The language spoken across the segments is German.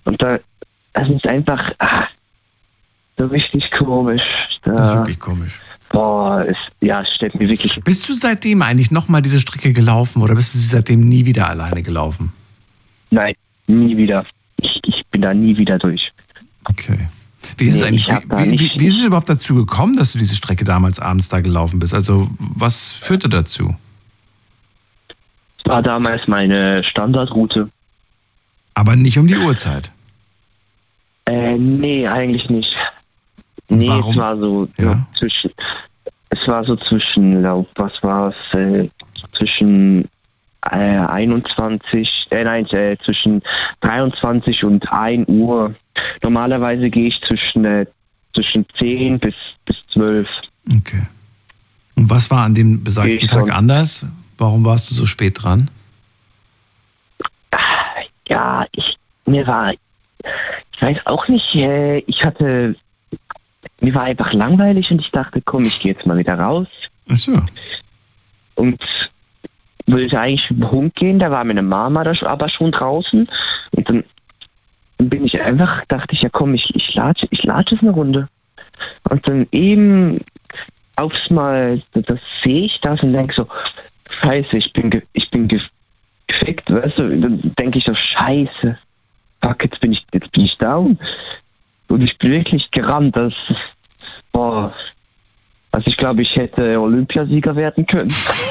Und das ist einfach so richtig komisch. Das ist wirklich komisch. Boah, es stellt mir wirklich... Bist du seitdem eigentlich nochmal diese Strecke gelaufen oder bist du sie seitdem nie wieder alleine gelaufen? Nein, nie wieder. Ich bin da nie wieder durch. Okay. Wie ist es eigentlich? Wie ist es überhaupt dazu gekommen, dass du diese Strecke damals abends da gelaufen bist? Also, was führte dazu? War damals meine Standardroute. Aber nicht um die Uhrzeit? Nee, eigentlich nicht. Nee, warum? Es war so zwischen zwischen 23 und 1 Uhr. Normalerweise gehe ich zwischen 10 bis 12. Okay. Und was war an dem besagten Tag anders? Warum warst du so spät dran? Ja, ich weiß auch nicht, mir war einfach langweilig und ich dachte, komm, ich gehe jetzt mal wieder raus. Ach so. Und wollte eigentlich mit dem Hund gehen, da war meine Mama aber schon draußen. Und dann bin ich einfach, dachte ich, ja komm, ich latsche jetzt eine Runde. Und dann eben aufs Mal, das sehe ich das und denke so, scheiße, ich bin gefickt, weißt du, dann denke ich so, scheiße, fuck, jetzt bin ich down. Und ich bin wirklich gerannt, also ich glaube, ich hätte Olympiasieger werden können.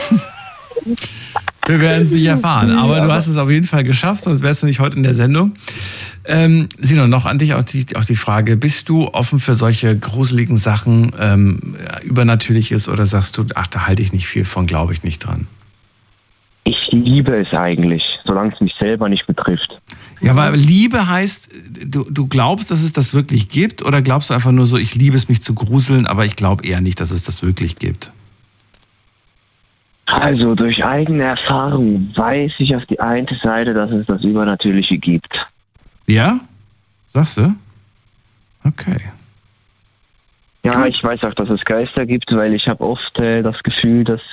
Wir werden es nicht erfahren, aber du hast es auf jeden Fall geschafft, sonst wärst du nicht heute in der Sendung. Sino, noch an dich auch die Frage, bist du offen für solche gruseligen Sachen, Übernatürliches, oder sagst du, ach, da halte ich nicht viel von, glaube ich nicht dran? Ich liebe es eigentlich, solange es mich selber nicht betrifft. Ja, weil Liebe heißt, du glaubst, dass es das wirklich gibt, oder glaubst du einfach nur so, ich liebe es, mich zu gruseln, aber ich glaube eher nicht, dass es das wirklich gibt? Also durch eigene Erfahrung weiß ich auf die eine Seite, dass es das Übernatürliche gibt. Ja? Sagst du? Okay. Ja, gut. Ich weiß auch, dass es Geister gibt, weil ich habe oft das Gefühl, dass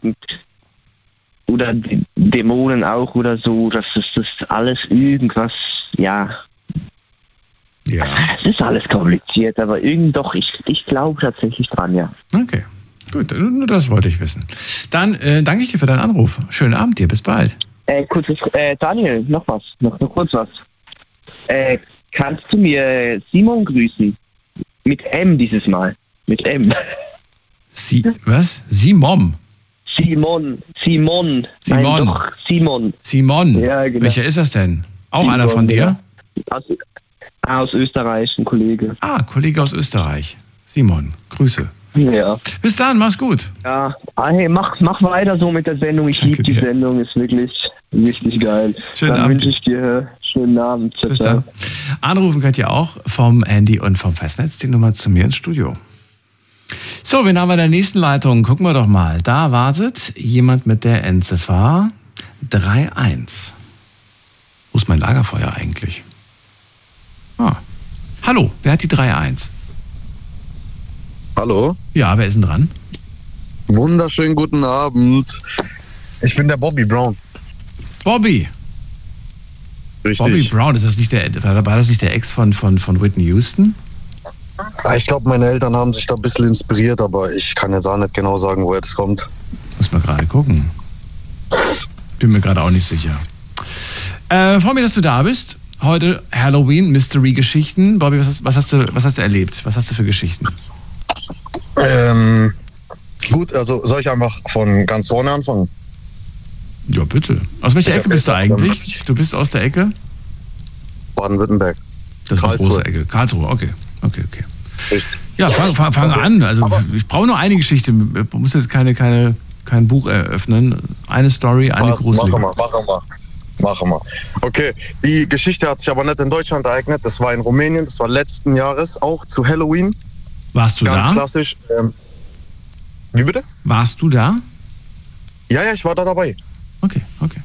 oder die Dämonen auch oder so, dass das alles irgendwas, ja. Es ist alles kompliziert, aber ich glaube tatsächlich dran, ja. Okay, gut, nur das wollte ich wissen. Dann danke ich dir für deinen Anruf. Schönen Abend dir, bis bald. Daniel, noch kurz was. Kannst du mir Simon grüßen? Mit M dieses Mal. Mit M. Was? Simon? Simon. Nein, doch, Simon. Simon? Ja, genau. Welcher ist das denn? Auch Simon, einer von dir? Ja. Aus Österreich, ein Kollege. Kollege aus Österreich. Simon, Grüße. Ja. Bis dann, mach's gut. Ja, hey, mach weiter so mit der Sendung. Ich liebe die Sendung, ist wirklich richtig geil. Dann wünsche ich dir schönen Abend. Bis dann. Anrufen könnt ihr auch vom Handy und vom Festnetz die Nummer zu mir ins Studio. So, wen haben wir in der nächsten Leitung? Gucken wir doch mal. Da wartet jemand mit der Endziffer 31. Wo ist mein Lagerfeuer eigentlich? Hallo, wer hat die 31? Hallo? Ja, wer ist denn dran? Wunderschönen guten Abend. Ich bin der Bobby Brown. Bobby? Richtig. Bobby Brown, war das nicht der Ex von Whitney Houston? Ich glaube, meine Eltern haben sich da ein bisschen inspiriert, aber ich kann jetzt auch nicht genau sagen, woher das kommt. Muss mal gerade gucken. Bin mir gerade auch nicht sicher. Freue mich, dass du da bist. Heute Halloween, Mystery-Geschichten. Bobby, was hast du erlebt? Was hast du für Geschichten? Gut, also soll ich einfach von ganz vorne anfangen? Ja, bitte. Aus welcher Ecke bist du eigentlich? Du bist aus der Ecke? Baden-Württemberg. Das ist eine große Ecke. Karlsruhe, okay. Richtig. Ja, fang an. Also ich brauche nur eine Geschichte. Du musst jetzt kein Buch eröffnen. Eine Story, eine gruselige. Machen wir. Okay, die Geschichte hat sich aber nicht in Deutschland ereignet. Das war in Rumänien. Das war letzten Jahres, auch zu Halloween. Warst du da? Ganz klassisch. Wie bitte? Warst du da? Ja, ich war da dabei. Okay.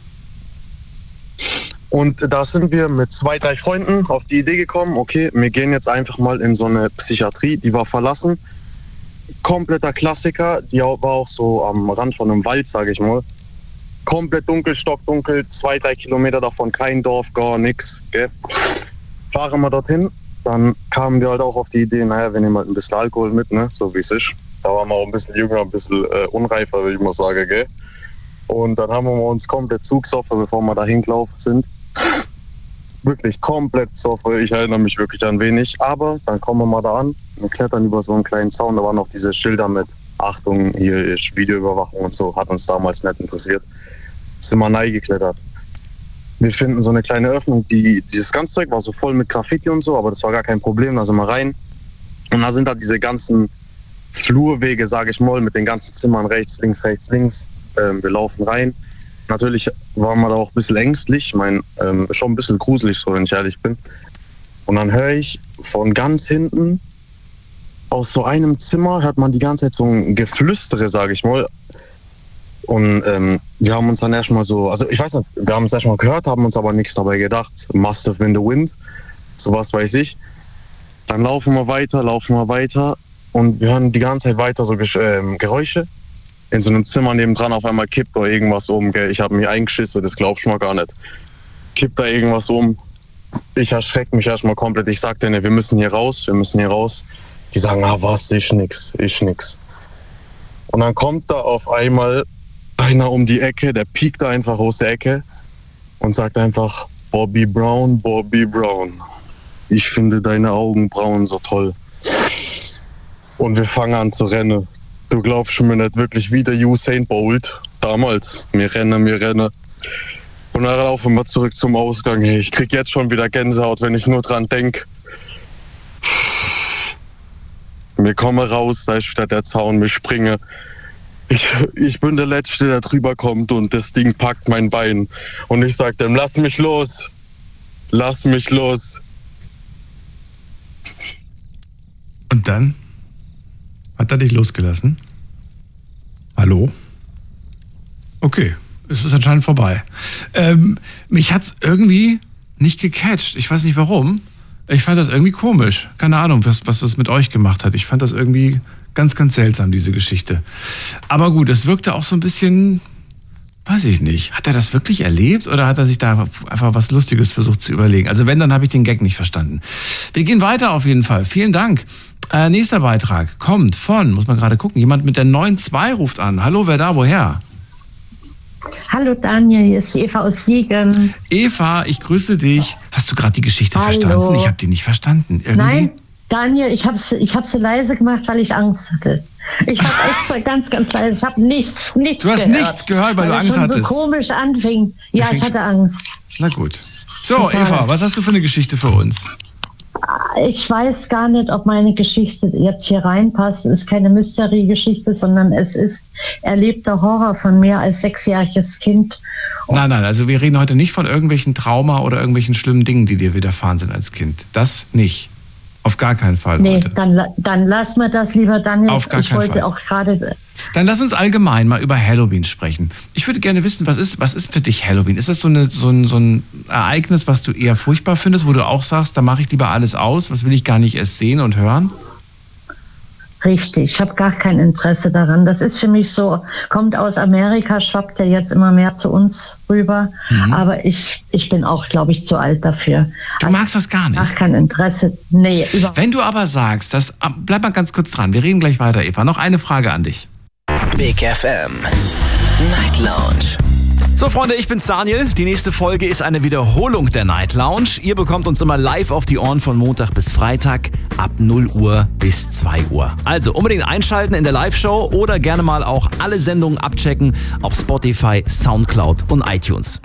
Und da sind wir mit 2, 3 Freunden auf die Idee gekommen, okay, wir gehen jetzt einfach mal in so eine Psychiatrie, die war verlassen. Kompletter Klassiker, die war auch so am Rand von einem Wald, sage ich mal. Komplett dunkel, stockdunkel, 2, 3 Kilometer davon kein Dorf, gar nichts. Gell? fahren wir dorthin. Dann kamen wir halt auch auf die Idee, naja, wir nehmen halt ein bisschen Alkohol mit, ne, so wie es ist. Da waren wir auch ein bisschen jünger, ein bisschen unreifer, würde ich mal sagen, gell. Und dann haben wir uns komplett zugesoffen, bevor wir da hingelaufen sind. Wirklich komplett besoffen, ich erinnere mich wirklich an wenig. Aber dann kommen wir mal da an, wir klettern über so einen kleinen Zaun, da waren noch diese Schilder mit Achtung, hier ist Videoüberwachung und so, hat uns damals nicht interessiert. Sind wir reingeklettert. Wir finden so eine kleine Öffnung, dieses ganze Zeug war so voll mit Graffiti und so, aber das war gar kein Problem, da sind wir rein. Und da sind da diese ganzen Flurwege, sage ich mal, mit den ganzen Zimmern rechts, links, rechts, links. Wir laufen rein. Natürlich waren wir da auch ein bisschen ängstlich, ich meine, schon ein bisschen gruselig, so wenn ich ehrlich bin. Und dann höre ich von ganz hinten, aus so einem Zimmer hört man die ganze Zeit so ein Geflüstere, sage ich mal. Und wir haben uns dann erstmal so, also ich weiß nicht, wir haben es erstmal gehört, haben uns aber nichts dabei gedacht. Must have been the wind, sowas weiß ich. Dann laufen wir weiter und wir hören die ganze Zeit weiter so Geräusche. In so einem Zimmer nebendran auf einmal kippt da irgendwas um, gell. Ich habe mich eingeschissen, das glaubst du mal gar nicht. Kippt da irgendwas um. Ich erschrecke mich erstmal komplett. Ich sag denen, wir müssen hier raus. Die sagen, was, ist nix. Und dann kommt da auf einmal einer um die Ecke, der piekt da einfach aus der Ecke und sagt einfach, Bobby Brown, ich finde deine Augenbrauen so toll. Und wir fangen an zu rennen. Du glaubst mir nicht, wirklich wie der Usain Bolt damals. Wir rennen. Und dann laufen wir zurück zum Ausgang. Hey, ich krieg jetzt schon wieder Gänsehaut, wenn ich nur dran denke. Wir kommen raus, da ist wieder der Zaun, wir springen. Ich bin der Letzte, der drüber kommt und das Ding packt mein Bein. Und ich sag dem, lass mich los. Und dann? Hat er dich losgelassen? Hallo? Okay, es ist anscheinend vorbei. Mich hat's irgendwie nicht gecatcht. Ich weiß nicht warum. Ich fand das irgendwie komisch. Keine Ahnung, was das mit euch gemacht hat. Ich fand das irgendwie ganz, ganz seltsam, diese Geschichte. Aber gut, es wirkte auch so ein bisschen, weiß ich nicht. Hat er das wirklich erlebt oder hat er sich da einfach was Lustiges versucht zu überlegen? Also wenn, dann habe ich den Gag nicht verstanden. Wir gehen weiter auf jeden Fall. Vielen Dank. Nächster Beitrag kommt von, muss man gerade gucken, jemand mit der 9.2 ruft an. Hallo, wer da, woher? Hallo Daniel, hier ist Eva aus Siegen. Eva, ich grüße dich. Hast du gerade die Geschichte verstanden? Ich habe die nicht verstanden. Irgendwie? Nein, Daniel, ich hab sie leise gemacht, weil ich Angst hatte. Ich habe extra ganz, ganz leise, ich habe nichts gehört. Du hast nichts gehört, weil du Angst hattest. Weil es schon so komisch anfing. Ja, ich hatte Angst. Na gut. So, total. Eva, was hast du für eine Geschichte für uns? Ich weiß gar nicht, ob meine Geschichte jetzt hier reinpasst. Es ist keine Mystery-Geschichte, sondern es ist erlebter Horror von mir als 6-jähriges Kind. Nein, also wir reden heute nicht von irgendwelchen Trauma oder irgendwelchen schlimmen Dingen, die dir widerfahren sind als Kind. Das nicht. Auf gar keinen Fall. Nee, dann lass mir das lieber, Daniel. Auf gar keinen Fall. Auch gerade. Dann lass uns allgemein mal über Halloween sprechen. Ich würde gerne wissen, was ist für dich Halloween? Ist das so ein Ereignis, was du eher furchtbar findest, wo du auch sagst, da mache ich lieber alles aus, was will ich gar nicht erst sehen und hören? Richtig, ich habe gar kein Interesse daran. Das ist für mich so, kommt aus Amerika, schwappt ja jetzt immer mehr zu uns rüber. Aber ich bin auch, glaube ich, zu alt dafür. Du magst das gar nicht? Gar kein Interesse. Nee, überhaupt. Wenn du aber sagst, bleib mal ganz kurz dran, wir reden gleich weiter, Eva. Noch eine Frage an dich. Big FM Night Lounge. So Freunde, ich bin's Daniel. Die nächste Folge ist eine Wiederholung der Night Lounge. Ihr bekommt uns immer live auf die Ohren von Montag bis Freitag ab 0 Uhr bis 2 Uhr. Also unbedingt einschalten in der Live-Show oder gerne mal auch alle Sendungen abchecken auf Spotify, Soundcloud und iTunes.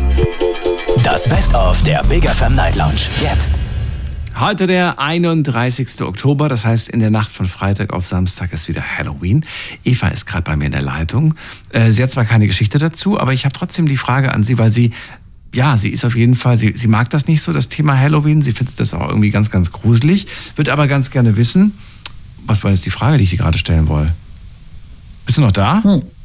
Das Best-of der Big FM Night Lounge. Jetzt. Heute der 31. Oktober, das heißt in der Nacht von Freitag auf Samstag ist wieder Halloween. Eva ist gerade bei mir in der Leitung. Sie hat zwar keine Geschichte dazu, aber ich habe trotzdem die Frage an sie, weil sie ist auf jeden Fall, sie mag das nicht so, das Thema Halloween. Sie findet das auch irgendwie ganz, ganz gruselig, wird aber ganz gerne wissen, was war jetzt die Frage, die ich dir gerade stellen wollte? Bist du noch da?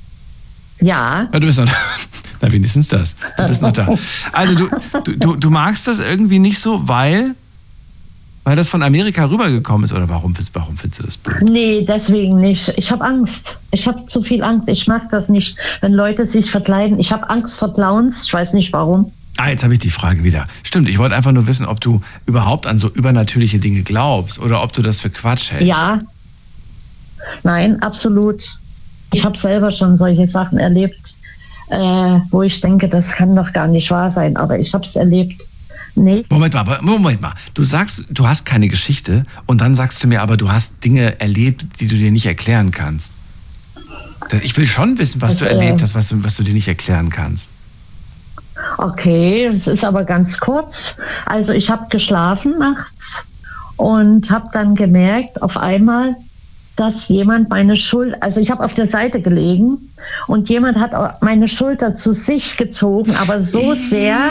Ja. Du bist noch da. Na, wenigstens das. Du bist noch da. Also du magst das irgendwie nicht so, weil das von Amerika rübergekommen ist? Oder warum findest du das blöd? Nee, deswegen nicht. Ich habe Angst. Ich habe zu viel Angst. Ich mag das nicht, wenn Leute sich verkleiden. Ich habe Angst vor Clowns. Ich weiß nicht warum. Jetzt habe ich die Frage wieder. Stimmt, ich wollte einfach nur wissen, ob du überhaupt an so übernatürliche Dinge glaubst oder ob du das für Quatsch hältst. Ja. Nein, absolut. Ich habe selber schon solche Sachen erlebt, wo ich denke, das kann doch gar nicht wahr sein, aber ich habe es erlebt. Nee. Moment mal. Du sagst, du hast keine Geschichte und dann sagst du mir aber, du hast Dinge erlebt, die du dir nicht erklären kannst. Ich will schon wissen, was du erlebt hast, was du dir nicht erklären kannst. Okay, es ist aber ganz kurz. Also ich habe geschlafen nachts und habe dann gemerkt auf einmal, dass jemand meine Schulter, also ich habe auf der Seite gelegen und jemand hat meine Schulter zu sich gezogen, aber so sehr,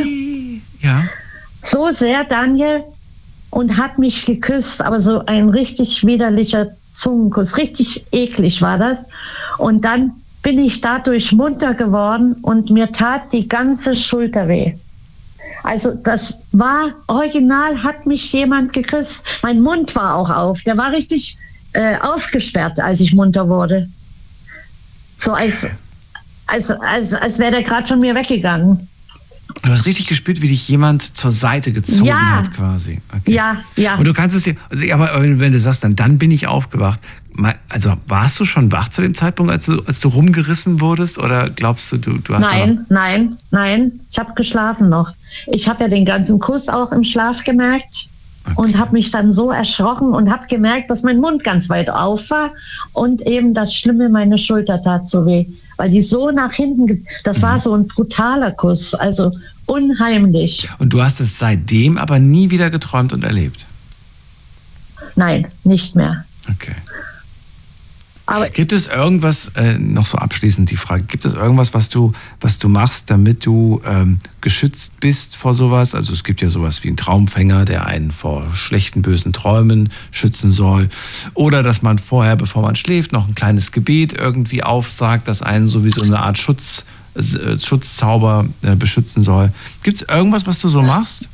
Daniel, und hat mich geküsst, aber so ein richtig widerlicher Zungenkuss, richtig eklig war das. Und dann bin ich dadurch munter geworden und mir tat die ganze Schulter weh. Also das war original, hat mich jemand geküsst. Mein Mund war auch auf, der war richtig aufgesperrt, als ich munter wurde. So als wäre der gerade von mir weggegangen. Du hast richtig gespürt, wie dich jemand zur Seite gezogen hat quasi. Okay. Ja. Und du kannst es dir, aber wenn du sagst, dann bin ich aufgewacht. Also warst du schon wach zu dem Zeitpunkt, als du rumgerissen wurdest? Oder glaubst du, du hast... Nein. Ich habe geschlafen noch. Ich habe ja den ganzen Kuss auch im Schlaf gemerkt. Okay. Und habe mich dann so erschrocken und habe gemerkt, dass mein Mund ganz weit auf war und eben das Schlimme, meine Schulter tat so weh. Weil die so nach hinten, das war so ein brutaler Kuss, also unheimlich. Und du hast es seitdem aber nie wieder geträumt und erlebt? Nein, nicht mehr. Okay. Aber gibt es irgendwas, noch so abschließend die Frage, gibt es irgendwas, was du machst, damit du geschützt bist vor sowas? Also es gibt ja sowas wie einen Traumfänger, der einen vor schlechten, bösen Träumen schützen soll. Oder dass man vorher, bevor man schläft, noch ein kleines Gebet irgendwie aufsagt, das einen so wie so eine Art Schutzzauber beschützen soll. Gibt es irgendwas, was du so machst?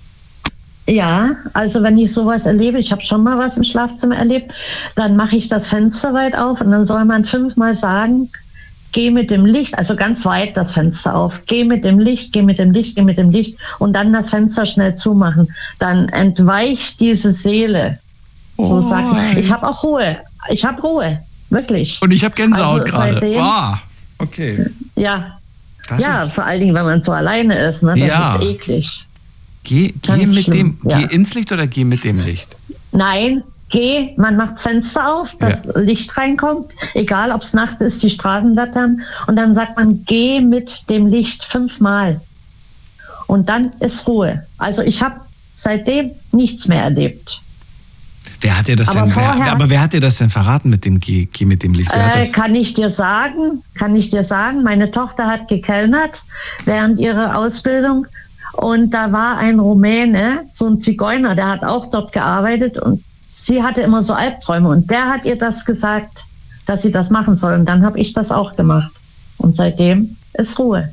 Ja, also wenn ich sowas erlebe, ich habe schon mal was im Schlafzimmer erlebt, dann mache ich das Fenster weit auf und dann soll man 5-mal sagen, geh mit dem Licht, also ganz weit das Fenster auf, geh mit dem Licht, geh mit dem Licht, geh mit dem Licht und dann das Fenster schnell zumachen. Dann entweicht diese Seele. So sagt man. Ich habe auch Ruhe. Ich habe Ruhe, wirklich. Und ich habe Gänsehaut also gerade. Wow, okay. Ja, vor allen Dingen, wenn man so alleine ist, ne? Das ist eklig. Geh ins Licht oder geh mit dem Licht? Nein, man macht das Fenster auf, dass Licht reinkommt, egal ob es Nacht ist, die Straßenlaternen, und dann sagt man, geh mit dem Licht 5-mal. Und dann ist Ruhe. Also ich habe seitdem nichts mehr erlebt. Wer hat dir das wer hat dir das denn verraten mit dem Geh mit dem Licht? Kann ich dir sagen, meine Tochter hat gekellnert während ihrer Ausbildung. Und da war ein Rumäne, so ein Zigeuner, der hat auch dort gearbeitet und sie hatte immer so Albträume und der hat ihr das gesagt, dass sie das machen soll. Und dann habe ich das auch gemacht. Und seitdem ist Ruhe.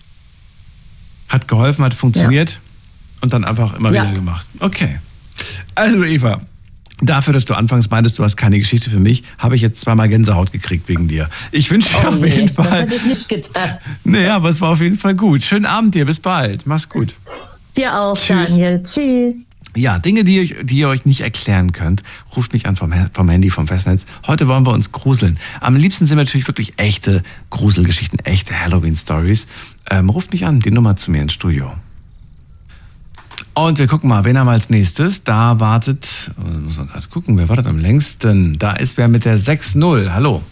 Hat geholfen, hat funktioniert und dann einfach immer wieder gemacht. Okay. Also Eva, dafür, dass du anfangs meintest, du hast keine Geschichte für mich, habe ich jetzt 2-mal Gänsehaut gekriegt wegen dir. Ich wünsche dir auf jeden Fall... Das hätte ich nicht getan. Naja, aber es war auf jeden Fall gut. Schönen Abend dir, bis bald. Mach's gut. Dir auch, Tschüss. Daniel. Tschüss. Ja, Dinge, die ihr euch nicht erklären könnt, ruft mich an vom Handy, vom Festnetz. Heute wollen wir uns gruseln. Am liebsten sind natürlich wirklich echte Gruselgeschichten, echte Halloween-Stories. Ruft mich an, die Nummer zu mir ins Studio. Und wir gucken mal, wen haben wir als nächstes? Da wartet, muss man gerade gucken, wer wartet am längsten? Da ist wer mit der 6-0. Hallo.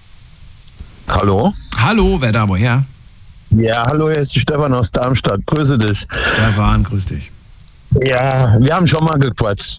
Hallo. Hallo, wer da, woher? Ja, hallo, hier ist die Stefan aus Darmstadt. Grüße dich. Stefan, grüß dich. Ja, wir haben schon mal gequatscht.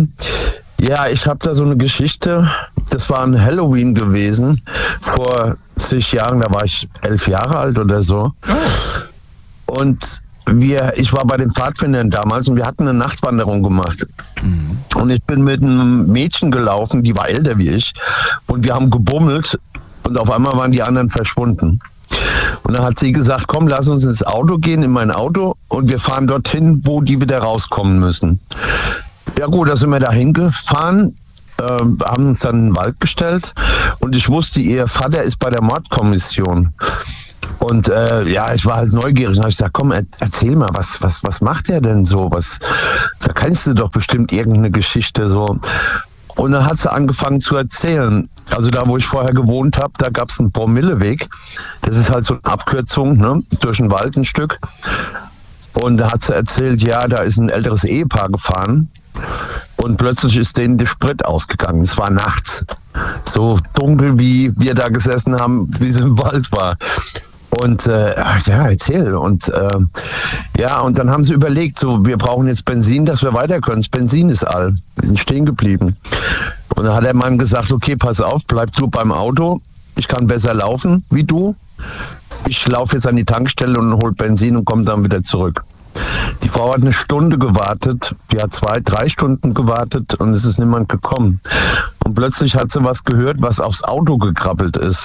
Ich habe da so eine Geschichte. Das war ein Halloween gewesen. Vor 10 Jahren, da war ich 11 Jahre alt oder so. Oh. Und ich war bei den Pfadfindern damals und wir hatten eine Nachtwanderung gemacht. Mhm. Und ich bin mit einem Mädchen gelaufen, die war älter wie ich. Und wir haben gebummelt und auf einmal waren die anderen verschwunden. Und dann hat sie gesagt, komm, lass uns ins Auto gehen, in mein Auto und wir fahren dorthin, wo die wieder rauskommen müssen. Ja gut, da sind wir da hingefahren, haben uns dann in den Wald gestellt und ich wusste, ihr Vater ist bei der Mordkommission. Und ich war halt neugierig und habe gesagt, komm, erzähl mal, was macht der denn so? Da kennst du doch bestimmt irgendeine Geschichte so. Und dann hat sie angefangen zu erzählen. Also da, wo ich vorher gewohnt habe, da gab es einen Promilleweg. Das ist halt so eine Abkürzung, ne? Durch den Wald ein Stück. Und da hat sie erzählt, ja, da ist ein älteres Ehepaar gefahren. Und plötzlich ist denen der Sprit ausgegangen. Es war nachts. So dunkel, wie wir da gesessen haben, wie es im Wald war. Und erzähl. Und und dann haben sie überlegt, so, wir brauchen jetzt Benzin, dass wir weiter können. Das Benzin ist all. Wir sind stehen geblieben. Und dann hat der Mann gesagt, okay, pass auf, bleib du beim Auto. Ich kann besser laufen wie du. Ich laufe jetzt an die Tankstelle und hol Benzin und komme dann wieder zurück. Die Frau hat eine Stunde gewartet, die hat 2-3 Stunden gewartet und es ist niemand gekommen. Und plötzlich hat sie was gehört, was aufs Auto gekrabbelt ist.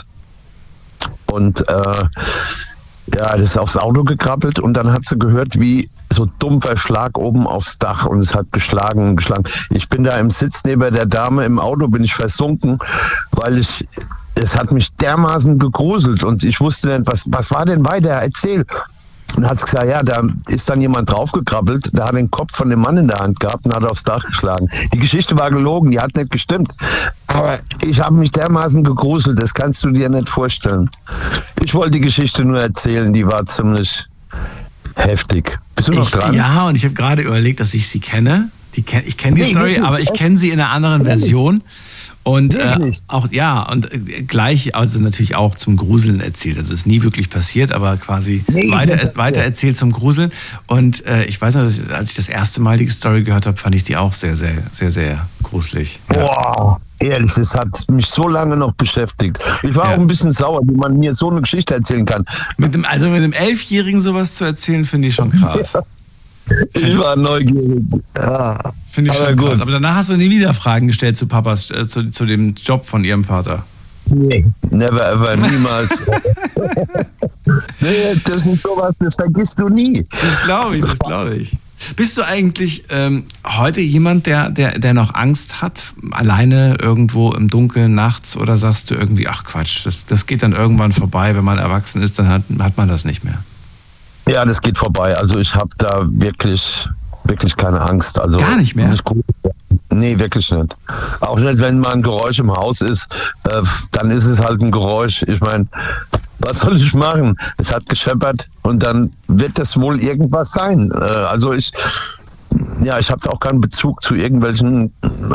Und das ist aufs Auto gekrabbelt und dann hat sie gehört, wie so dumpfer Schlag oben aufs Dach und es hat geschlagen. Ich bin da im Sitz neben der Dame im Auto, bin ich versunken, weil es hat mich dermaßen gegruselt und ich wusste nicht, was war denn weiter? Erzähl. Und dann hat sie gesagt, ja, da ist dann jemand draufgekrabbelt, der hat den Kopf von dem Mann in der Hand gehabt und hat aufs Dach geschlagen. Die Geschichte war gelogen, die hat nicht gestimmt. Aber ich habe mich dermaßen gegruselt, das kannst du dir nicht vorstellen. Ich wollte die Geschichte nur erzählen, die war ziemlich heftig. Bist du noch dran? Ja, und ich habe gerade überlegt, dass ich sie kenne. Ich kenne die Story, aber ich kenne sie in einer anderen Version. Und gleich, also natürlich auch zum Gruseln erzählt. Also es ist nie wirklich passiert, aber quasi weiter erzählt zum Gruseln. Und ich weiß noch, als ich das erste Mal die Story gehört habe, fand ich die auch sehr, sehr, sehr, sehr gruselig. Boah, ehrlich, das hat mich so lange noch beschäftigt. Ich war auch ein bisschen sauer, wie man mir so eine Geschichte erzählen kann. Mit dem 11-Jährigen sowas zu erzählen, finde ich schon krass. Ich war neugierig. Ja. Finde ich schon gut. Aber danach hast du nie wieder Fragen gestellt zu Papas, zu dem Job von ihrem Vater. Nee, never ever, niemals. Nee, das ist sowas, das vergisst du nie. Das glaube ich. Bist du eigentlich heute jemand, der noch Angst hat, alleine irgendwo im Dunkeln nachts, oder sagst du irgendwie, ach Quatsch, das geht dann irgendwann vorbei, wenn man erwachsen ist, dann hat man das nicht mehr? Ja, das geht vorbei. Also ich habe da wirklich keine Angst. Also gar nicht mehr? Nee, wirklich nicht. Auch nicht, wenn mal ein Geräusch im Haus ist, dann ist es halt ein Geräusch. Ich meine, was soll ich machen? Es hat gescheppert und dann wird das wohl irgendwas sein. Also ich habe auch keinen Bezug zu irgendwelchen,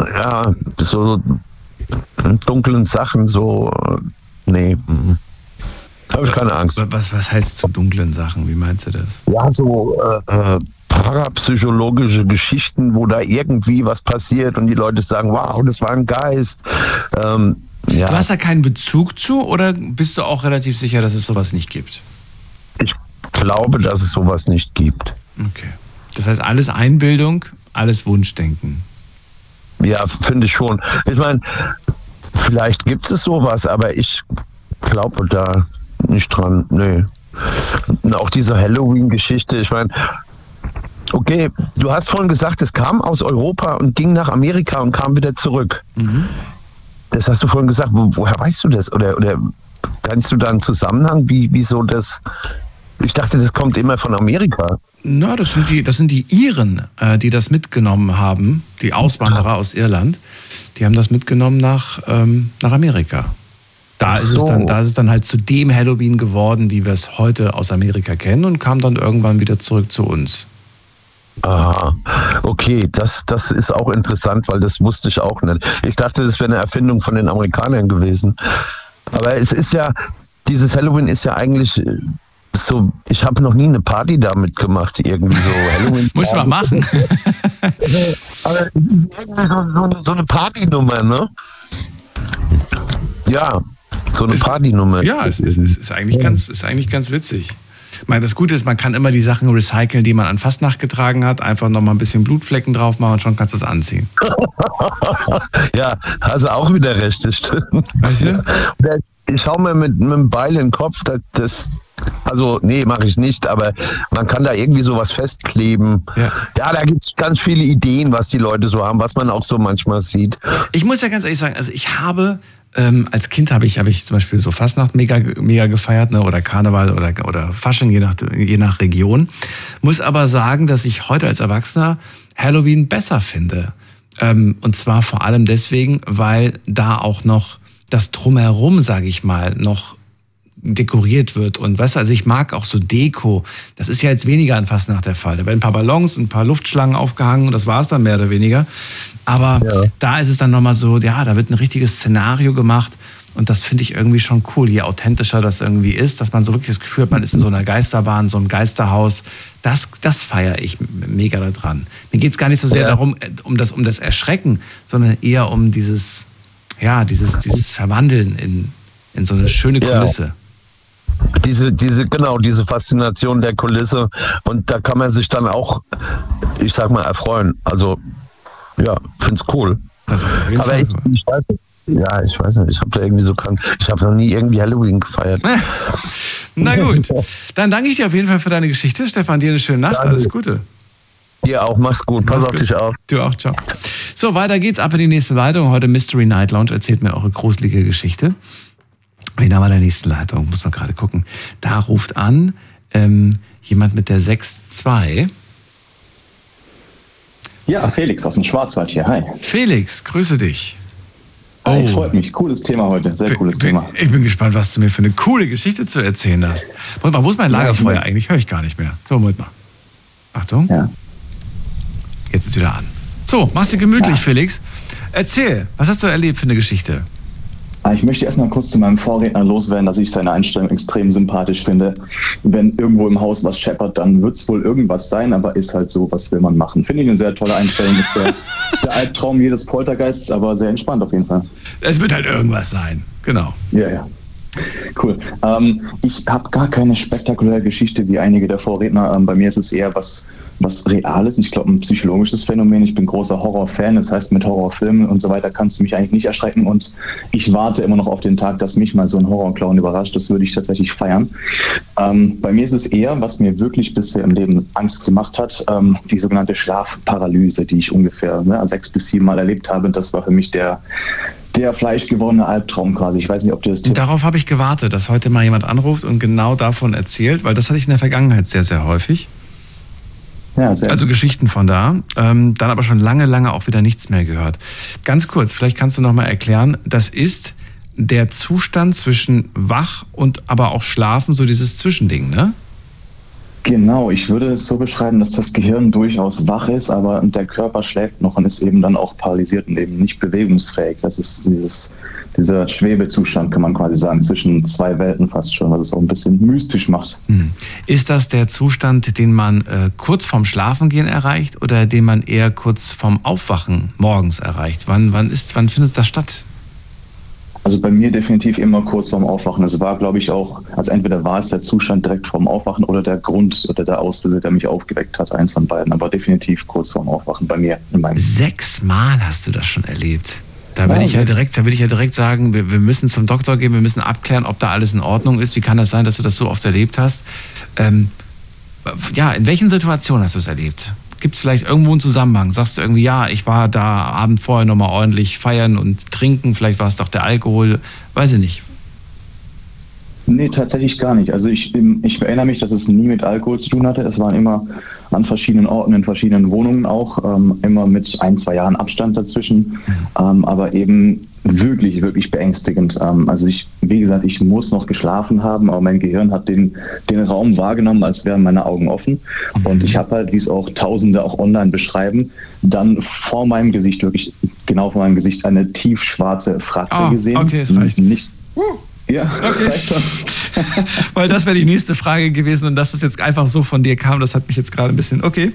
so dunklen Sachen, so, nee. Habe ich keine Angst. Was heißt zu dunklen Sachen? Wie meinst du das? Ja, so parapsychologische Geschichten, wo da irgendwie was passiert und die Leute sagen, wow, das war ein Geist. Du hast da keinen Bezug zu, oder bist du auch relativ sicher, dass es sowas nicht gibt? Ich glaube, dass es sowas nicht gibt. Okay. Das heißt, alles Einbildung, alles Wunschdenken. Ja, finde ich schon. Ich meine, vielleicht gibt es sowas, aber ich glaube da nicht dran, nee. Und auch diese Halloween-Geschichte, ich meine, okay, du hast vorhin gesagt, es kam aus Europa und ging nach Amerika und kam wieder zurück. Mhm. Das hast du vorhin gesagt, woher weißt du das? Oder kannst du da einen Zusammenhang, wieso das? Ich dachte, das kommt immer von Amerika. Na, das sind die Iren, die das mitgenommen haben, die Auswanderer aus Irland, die haben das mitgenommen nach Amerika. Da ist es dann halt zu dem Halloween geworden, wie wir es heute aus Amerika kennen, und kam dann irgendwann wieder zurück zu uns. Aha, okay, das ist auch interessant, weil das wusste ich auch nicht. Ich dachte, das wäre eine Erfindung von den Amerikanern gewesen. Aber es ist ja, dieses Halloween ist ja eigentlich so, ich habe noch nie eine Party damit gemacht, irgendwie so Halloween. Muss man machen. Aber so eine Partynummer, ne? Ja, so eine Partynummer. Ja, es ist eigentlich ganz witzig. Ich meine, das Gute ist, man kann immer die Sachen recyceln, die man an Fastnacht getragen hat, einfach nochmal ein bisschen Blutflecken drauf machen und schon kannst du es anziehen. Ja, hast du auch wieder recht, das stimmt. Weißt du? Ich hau mir mit einem Beil in den Kopf, also nee, mache ich nicht, aber man kann da irgendwie sowas festkleben. Ja, da gibt es ganz viele Ideen, was die Leute so haben, was man auch so manchmal sieht. Ich muss ja ganz ehrlich sagen, also ich habe Als Kind habe ich zum Beispiel so Fastnacht mega gefeiert, ne? Oder Karneval oder Fasching, je nach Region. Muss aber sagen, dass ich heute als Erwachsener Halloween besser finde. Und zwar vor allem deswegen, weil da auch noch das Drumherum, sage ich mal, noch dekoriert wird. Und weißt du, also ich mag auch so Deko. Das ist ja jetzt weniger an Fastnacht der Fall. Da werden ein paar Ballons und ein paar Luftschlangen aufgehangen und das war es dann mehr oder weniger. Aber da ist es dann nochmal so, ja, da wird ein richtiges Szenario gemacht und das finde ich irgendwie schon cool, je authentischer das irgendwie ist, dass man so wirklich das Gefühl hat, man ist in so einer Geisterbahn, so einem Geisterhaus. Das feiere ich mega da dran. Mir geht es gar nicht so sehr darum, um das Erschrecken, sondern eher um dieses Verwandeln in so eine schöne Kulisse. Diese Faszination der Kulisse, und da kann man sich dann auch, ich sag mal, erfreuen. Also, ja, find's cool. Das ist auf jeden Fall ich weiß nicht. Ja, ich weiß nicht, ich habe da irgendwie ich habe noch nie irgendwie Halloween gefeiert. Na gut, dann danke ich dir auf jeden Fall für deine Geschichte. Stefan, dir eine schöne Nacht, alles Gute. Dir auch, mach's gut, pass auf dich auf. Du auch, ciao. So, weiter geht's, ab in die nächste Leitung. Heute Mystery Night Lounge, erzählt mir eure gruselige Geschichte. Wen haben wir in der nächsten Leitung? Muss man gerade gucken. Da ruft an jemand mit der 6-2. Ja, Felix aus dem Schwarzwald hier. Hi. Felix, grüße dich. Hi, freut mich. Cooles Thema heute. Sehr cooles Thema. Ich bin gespannt, was du mir für eine coole Geschichte zu erzählen hast. Moment mal, wo ist mein Lagerfeuer eigentlich? Höre ich gar nicht mehr. So, Moment mal. Achtung. Ja. Jetzt ist wieder an. So, mach's dir gemütlich, Felix. Erzähl, was hast du erlebt für eine Geschichte? Ich möchte erstmal kurz zu meinem Vorredner loswerden, dass ich seine Einstellung extrem sympathisch finde. Wenn irgendwo im Haus was scheppert, dann wird es wohl irgendwas sein, aber ist halt so, was will man machen. Finde ich eine sehr tolle Einstellung. Ist der Albtraum jedes Poltergeists, aber sehr entspannt auf jeden Fall. Es wird halt irgendwas sein, genau. Ja. Cool. Ich habe gar keine spektakuläre Geschichte wie einige der Vorredner. Bei mir ist es eher was Reales. Ich glaube, ein psychologisches Phänomen. Ich bin großer Horrorfan. Das heißt, mit Horrorfilmen und so weiter kannst du mich eigentlich nicht erschrecken. Und ich warte immer noch auf den Tag, dass mich mal so ein Horrorclown überrascht. Das würde ich tatsächlich feiern. Bei mir ist es eher, was mir wirklich bisher im Leben Angst gemacht hat, die sogenannte Schlafparalyse, die ich ungefähr 6 bis 7 Mal erlebt habe. Das war für mich der fleischgewordene Albtraum quasi. Ich weiß nicht, ob du das... Darauf habe ich gewartet, dass heute mal jemand anruft und genau davon erzählt, weil das hatte ich in der Vergangenheit sehr, sehr häufig. Ja, sehr. Also Geschichten von da. Dann aber schon lange auch wieder nichts mehr gehört. Ganz kurz, vielleicht kannst du noch mal erklären, das ist der Zustand zwischen wach und aber auch schlafen, so dieses Zwischending, ne? Genau, ich würde es so beschreiben, dass das Gehirn durchaus wach ist, aber der Körper schläft noch und ist eben dann auch paralysiert und eben nicht bewegungsfähig. Das ist dieser Schwebezustand, kann man quasi sagen, zwischen zwei Welten fast schon, was es auch ein bisschen mystisch macht. Ist das der Zustand, den man kurz vorm Schlafengehen erreicht oder den man eher kurz vorm Aufwachen morgens erreicht? Wann findet das statt? Also bei mir definitiv immer kurz vorm Aufwachen. Es war, glaube ich, auch, also entweder war es der Zustand direkt vorm Aufwachen oder der Grund oder der Auslöser, der mich aufgeweckt hat, eins von beiden. Aber definitiv kurz vorm Aufwachen bei mir. 6 Mal hast du das schon erlebt. Da will ich ja direkt sagen, wir müssen zum Doktor gehen, wir müssen abklären, ob da alles in Ordnung ist. Wie kann das sein, dass du das so oft erlebt hast? In welchen Situationen hast du es erlebt? Gibt es vielleicht irgendwo einen Zusammenhang? Sagst du irgendwie, ja, ich war da Abend vorher nochmal ordentlich feiern und trinken, vielleicht war es doch der Alkohol, weiß ich nicht. Nee, tatsächlich gar nicht. Also ich erinnere mich, dass es nie mit Alkohol zu tun hatte. Es waren immer an verschiedenen Orten, in verschiedenen Wohnungen auch, immer mit 1-2 Jahren Abstand dazwischen, aber eben wirklich, wirklich beängstigend. Also wie gesagt, ich muss noch geschlafen haben, aber mein Gehirn hat den Raum wahrgenommen, als wären meine Augen offen. Und ich habe halt, wie es auch Tausende auch online beschreiben, dann vor meinem Gesicht, wirklich genau vor meinem Gesicht, eine tiefschwarze Fratze gesehen. Okay, es reicht. Ja, okay. Weil das wäre die nächste Frage gewesen und dass das jetzt einfach so von dir kam, das hat mich jetzt gerade ein bisschen... Okay.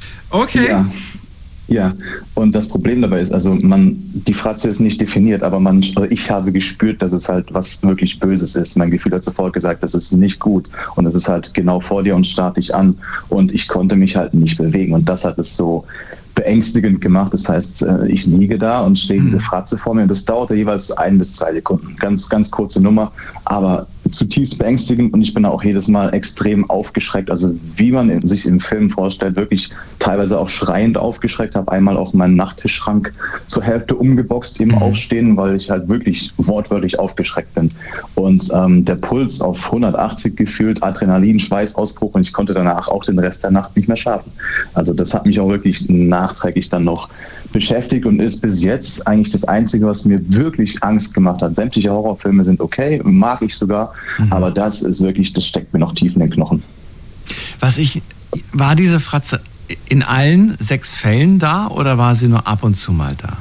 Ja, und das Problem dabei ist, also die Fratze ist nicht definiert, aber ich habe gespürt, dass es halt was wirklich Böses ist. Mein Gefühl hat sofort gesagt, das ist nicht gut und es ist halt genau vor dir und starrt dich an und ich konnte mich halt nicht bewegen und das hat es so beängstigend gemacht. Das heißt, ich liege da und sehe diese Fratze vor mir und das dauerte jeweils 1 bis 2 Sekunden. Ganz, ganz kurze Nummer, aber zutiefst beängstigend und ich bin auch jedes Mal extrem aufgeschreckt. Also wie man sich im Film vorstellt, wirklich teilweise auch schreiend aufgeschreckt, habe einmal auch meinen Nachttischschrank zur Hälfte umgeboxt im Aufstehen, weil ich halt wirklich wortwörtlich aufgeschreckt bin. Und der Puls auf 180 gefühlt, Adrenalin, Schweißausbruch und ich konnte danach auch den Rest der Nacht nicht mehr schlafen. Also das hat mich auch wirklich nachträglich dann noch beschäftigt und ist bis jetzt eigentlich das Einzige, was mir wirklich Angst gemacht hat. Sämtliche Horrorfilme sind okay, mag ich sogar, aber das ist wirklich, das steckt mir noch tief in den Knochen. War diese Fratze in allen 6 Fällen da oder war sie nur ab und zu mal da?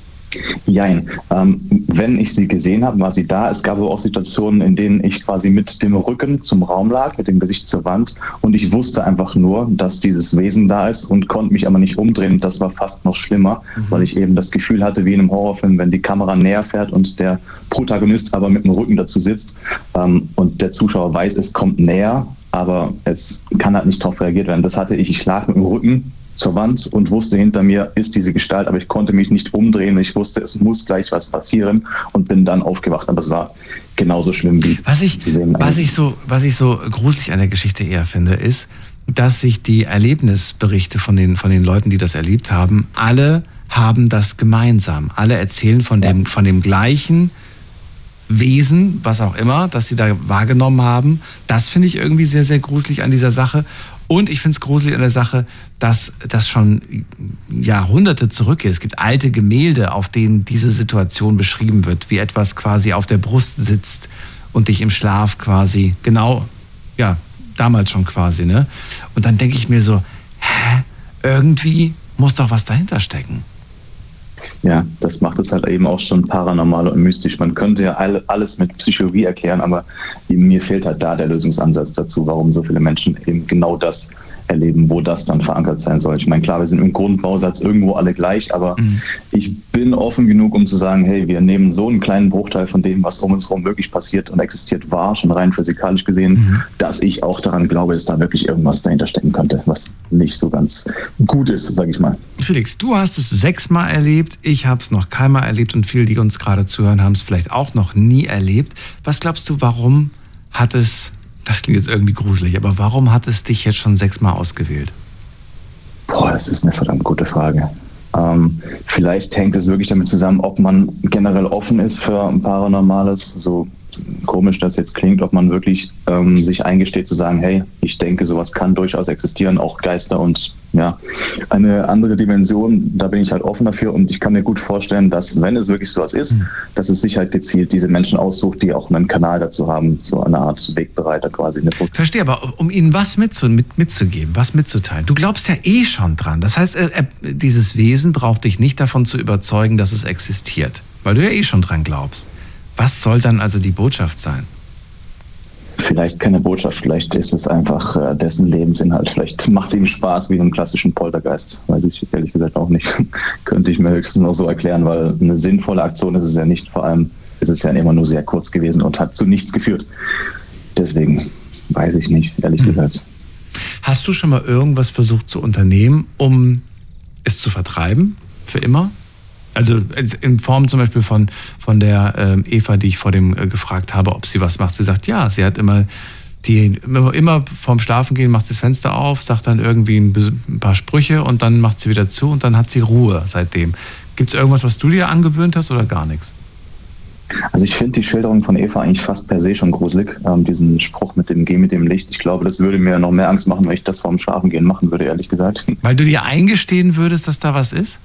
Jein. Wenn ich sie gesehen habe, war sie da. Es gab aber auch Situationen, in denen ich quasi mit dem Rücken zum Raum lag, mit dem Gesicht zur Wand und ich wusste einfach nur, dass dieses Wesen da ist und konnte mich aber nicht umdrehen. Das war fast noch schlimmer, weil ich eben das Gefühl hatte, wie in einem Horrorfilm, wenn die Kamera näher fährt und der Protagonist aber mit dem Rücken dazu sitzt und der Zuschauer weiß, es kommt näher, aber es kann halt nicht darauf reagiert werden. Das hatte ich. Ich lag mit dem Rücken zur Wand und wusste, hinter mir ist diese Gestalt, aber ich konnte mich nicht umdrehen. Ich wusste, es muss gleich was passieren und bin dann aufgewacht. Aber es war genauso schlimm wie was ich so gruselig an der Geschichte eher finde, ist, dass sich die Erlebnisberichte von den Leuten, die das erlebt haben, alle haben das gemeinsam. Alle erzählen von dem gleichen Wesen, was auch immer, das sie da wahrgenommen haben. Das finde ich irgendwie sehr, sehr gruselig an dieser Sache. Und ich finde es gruselig an der Sache, dass das schon Jahrhunderte zurückgeht. Es gibt alte Gemälde, auf denen diese Situation beschrieben wird, wie etwas quasi auf der Brust sitzt und dich im Schlaf quasi, genau, ja, damals schon quasi, ne? Und dann denke ich mir so, irgendwie muss doch was dahinter stecken. Ja, das macht es halt eben auch schon paranormal und mystisch. Man könnte ja alles mit Psychologie erklären, aber mir fehlt halt da der Lösungsansatz dazu, warum so viele Menschen eben genau das erleben, wo das dann verankert sein soll. Ich meine, klar, wir sind im Grundbausatz irgendwo alle gleich, aber ich bin offen genug, um zu sagen, hey, wir nehmen so einen kleinen Bruchteil von dem, was um uns herum wirklich passiert und existiert war, schon rein physikalisch gesehen, dass ich auch daran glaube, dass da wirklich irgendwas dahinter stecken könnte, was nicht so ganz gut ist, sage ich mal. Felix, du hast es 6-mal erlebt, ich habe es noch keinmal erlebt und viele, die uns gerade zuhören, haben es vielleicht auch noch nie erlebt. Was glaubst du, warum hat es, das klingt jetzt irgendwie gruselig, aber warum hat es dich jetzt schon 6-mal ausgewählt? Boah, das ist eine verdammt gute Frage. Vielleicht hängt es wirklich damit zusammen, ob man generell offen ist für Paranormales, so komisch das jetzt klingt, ob man wirklich sich eingesteht zu sagen, hey, ich denke, sowas kann durchaus existieren, auch Geister und ja, eine andere Dimension, da bin ich halt offen dafür und ich kann mir gut vorstellen, dass, wenn es wirklich sowas ist, dass es sich halt gezielt diese Menschen aussucht, die auch einen Kanal dazu haben, so eine Art Wegbereiter quasi. Verstehe, aber um ihnen was mitzugeben, was mitzuteilen. Du glaubst ja eh schon dran. Das heißt, dieses Wesen braucht dich nicht davon zu überzeugen, dass es existiert, weil du ja eh schon dran glaubst. Was soll dann also die Botschaft sein? Vielleicht keine Botschaft, vielleicht ist es einfach dessen Lebensinhalt. Vielleicht macht es ihm Spaß wie in einem klassischen Poltergeist. Weiß ich ehrlich gesagt auch nicht. Könnte ich mir höchstens noch so erklären, weil eine sinnvolle Aktion ist es ja nicht. Vor allem ist es ja immer nur sehr kurz gewesen und hat zu nichts geführt. Deswegen weiß ich nicht, ehrlich gesagt. Hast du schon mal irgendwas versucht zu unternehmen, um es zu vertreiben? Für immer? Also in Form zum Beispiel von der Eva, die ich vor dem gefragt habe, ob sie was macht. Sie sagt, ja, sie hat immer vorm Schlafengehen macht sie das Fenster auf, sagt dann irgendwie ein paar Sprüche und dann macht sie wieder zu und dann hat sie Ruhe seitdem. Gibt es irgendwas, was du dir angewöhnt hast oder gar nichts? Also ich finde die Schilderung von Eva eigentlich fast per se schon gruselig. Diesen Spruch mit dem Geh mit dem Licht. Ich glaube, das würde mir noch mehr Angst machen, wenn ich das vorm Schlafengehen machen würde, ehrlich gesagt. Weil du dir eingestehen würdest, dass da was ist?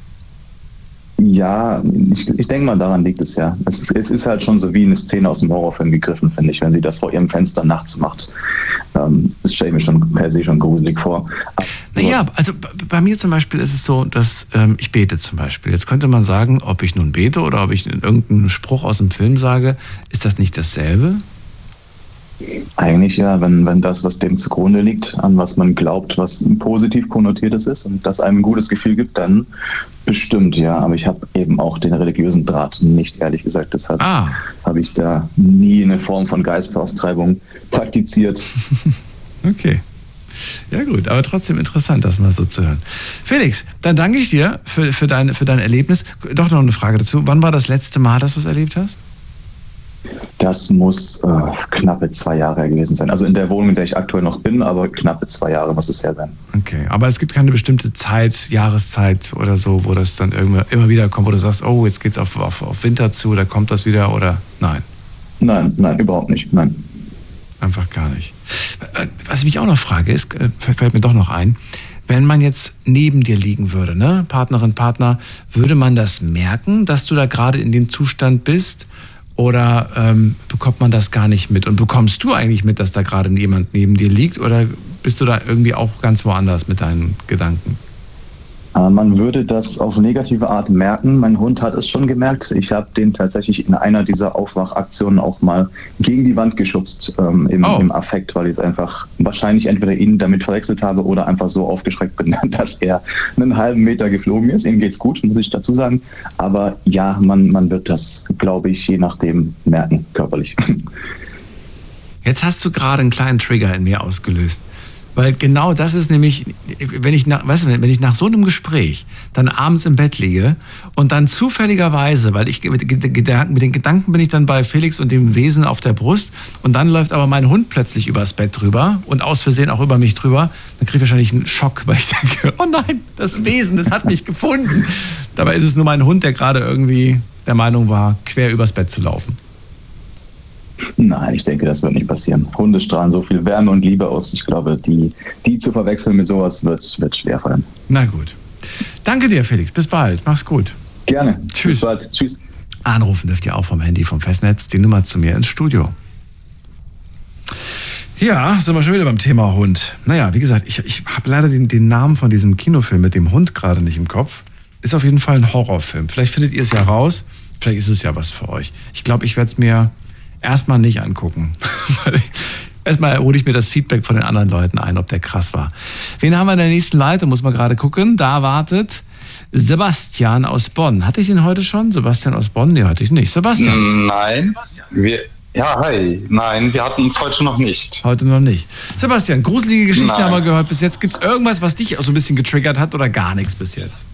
Ja, ich denke mal, daran liegt es ja. Es ist halt schon so wie eine Szene aus dem Horrorfilm gegriffen, finde ich, wenn sie das vor ihrem Fenster nachts macht. Das stelle ich mir schon per se schon gruselig vor. Naja, also bei mir zum Beispiel ist es so, dass ich bete zum Beispiel. Jetzt könnte man sagen, ob ich nun bete oder ob ich irgendeinen Spruch aus dem Film sage, ist das nicht dasselbe? Eigentlich ja, wenn das, was dem zugrunde liegt, an was man glaubt, was positiv konnotiertes ist und das einem ein gutes Gefühl gibt, dann bestimmt ja. Aber ich habe eben auch den religiösen Draht nicht, ehrlich gesagt. Deshalb habe ich da nie eine Form von Geisteraustreibung praktiziert. Okay. Ja gut, aber trotzdem interessant, das mal so zu hören. Felix, dann danke ich dir für dein Erlebnis. Doch noch eine Frage dazu. Wann war das letzte Mal, dass du es erlebt hast? Das muss knappe 2 Jahre gewesen sein. Also in der Wohnung, in der ich aktuell noch bin, aber knappe 2 Jahre muss es her sein. Okay, aber es gibt keine bestimmte Zeit, Jahreszeit oder so, wo das dann immer wieder kommt, wo du sagst, oh, jetzt geht's auf Winter zu, da kommt das wieder oder nein? Nein, überhaupt nicht, nein. Einfach gar nicht. Was ich mich auch noch frage, ist, fällt mir doch noch ein, wenn man jetzt neben dir liegen würde, ne, Partnerin, Partner, würde man das merken, dass du da gerade in dem Zustand bist? Oder bekommt man das gar nicht mit? Und bekommst du eigentlich mit, dass da gerade jemand neben dir liegt? Oder bist du da irgendwie auch ganz woanders mit deinen Gedanken? Man würde das auf negative Art merken. Mein Hund hat es schon gemerkt. Ich habe den tatsächlich in einer dieser Aufwachaktionen auch mal gegen die Wand geschubst im Affekt, weil ich es einfach wahrscheinlich entweder ihn damit verwechselt habe oder einfach so aufgeschreckt bin, dass er einen halben Meter geflogen ist. Ihm geht's gut, muss ich dazu sagen. Aber ja, man wird das, glaube ich, je nachdem merken, körperlich. Jetzt hast du gerade einen kleinen Trigger in mir ausgelöst. Weil genau das ist nämlich, wenn ich nach so einem Gespräch dann abends im Bett liege und dann zufälligerweise, weil ich mit den Gedanken bin ich dann bei Felix und dem Wesen auf der Brust und dann läuft aber mein Hund plötzlich übers Bett drüber und aus Versehen auch über mich drüber, dann kriege ich wahrscheinlich einen Schock, weil ich denke, oh nein, das Wesen, das hat mich gefunden. Dabei ist es nur mein Hund, der gerade irgendwie der Meinung war, quer übers Bett zu laufen. Nein, ich denke, das wird nicht passieren. Hunde strahlen so viel Wärme und Liebe aus. Ich glaube, die zu verwechseln mit sowas wird schwer fallen. Na gut. Danke dir, Felix. Bis bald. Mach's gut. Gerne. Tschüss. Bis bald. Tschüss. Anrufen dürft ihr auch vom Handy, vom Festnetz. Die Nummer zu mir ins Studio. Ja, sind wir schon wieder beim Thema Hund. Naja, wie gesagt, ich habe leider den Namen von diesem Kinofilm mit dem Hund gerade nicht im Kopf. Ist auf jeden Fall ein Horrorfilm. Vielleicht findet ihr es ja raus. Vielleicht ist es ja was für euch. Ich glaube, ich werde es mir erstmal nicht angucken. Erstmal hole ich mir das Feedback von den anderen Leuten ein, ob der krass war. Wen haben wir in der nächsten Leitung? Muss man gerade gucken. Da wartet Sebastian aus Bonn. Hatte ich den heute schon? Sebastian aus Bonn? Nee, hatte ich nicht. Sebastian? Nein. Hi. Nein, wir hatten uns heute noch nicht. Heute noch nicht. Sebastian, gruselige Geschichten haben wir gehört bis jetzt. Gibt es irgendwas, was dich auch so ein bisschen getriggert hat oder gar nichts bis jetzt?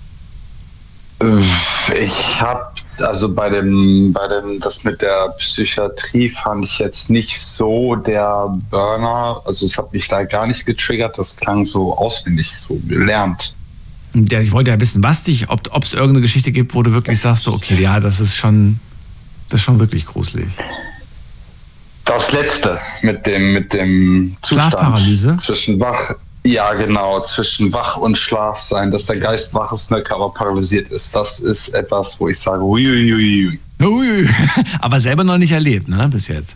Ich habe, also bei dem, das mit der Psychiatrie fand ich jetzt nicht so der Burner. Also es hat mich da gar nicht getriggert. Das klang so auswendig, so gelernt. Ich wollte ja wissen, ob es irgendeine Geschichte gibt, wo du wirklich sagst, so, okay, ja, das ist schon wirklich gruselig. Das letzte mit dem Zustand Schlafparalyse? Zwischen wach. Ja, genau, zwischen wach und Schlaf sein, dass der Geist wach ist und der Körper paralysiert ist. Das ist etwas, wo ich sage, uiuiui. Aber selber noch nicht erlebt, ne, bis jetzt?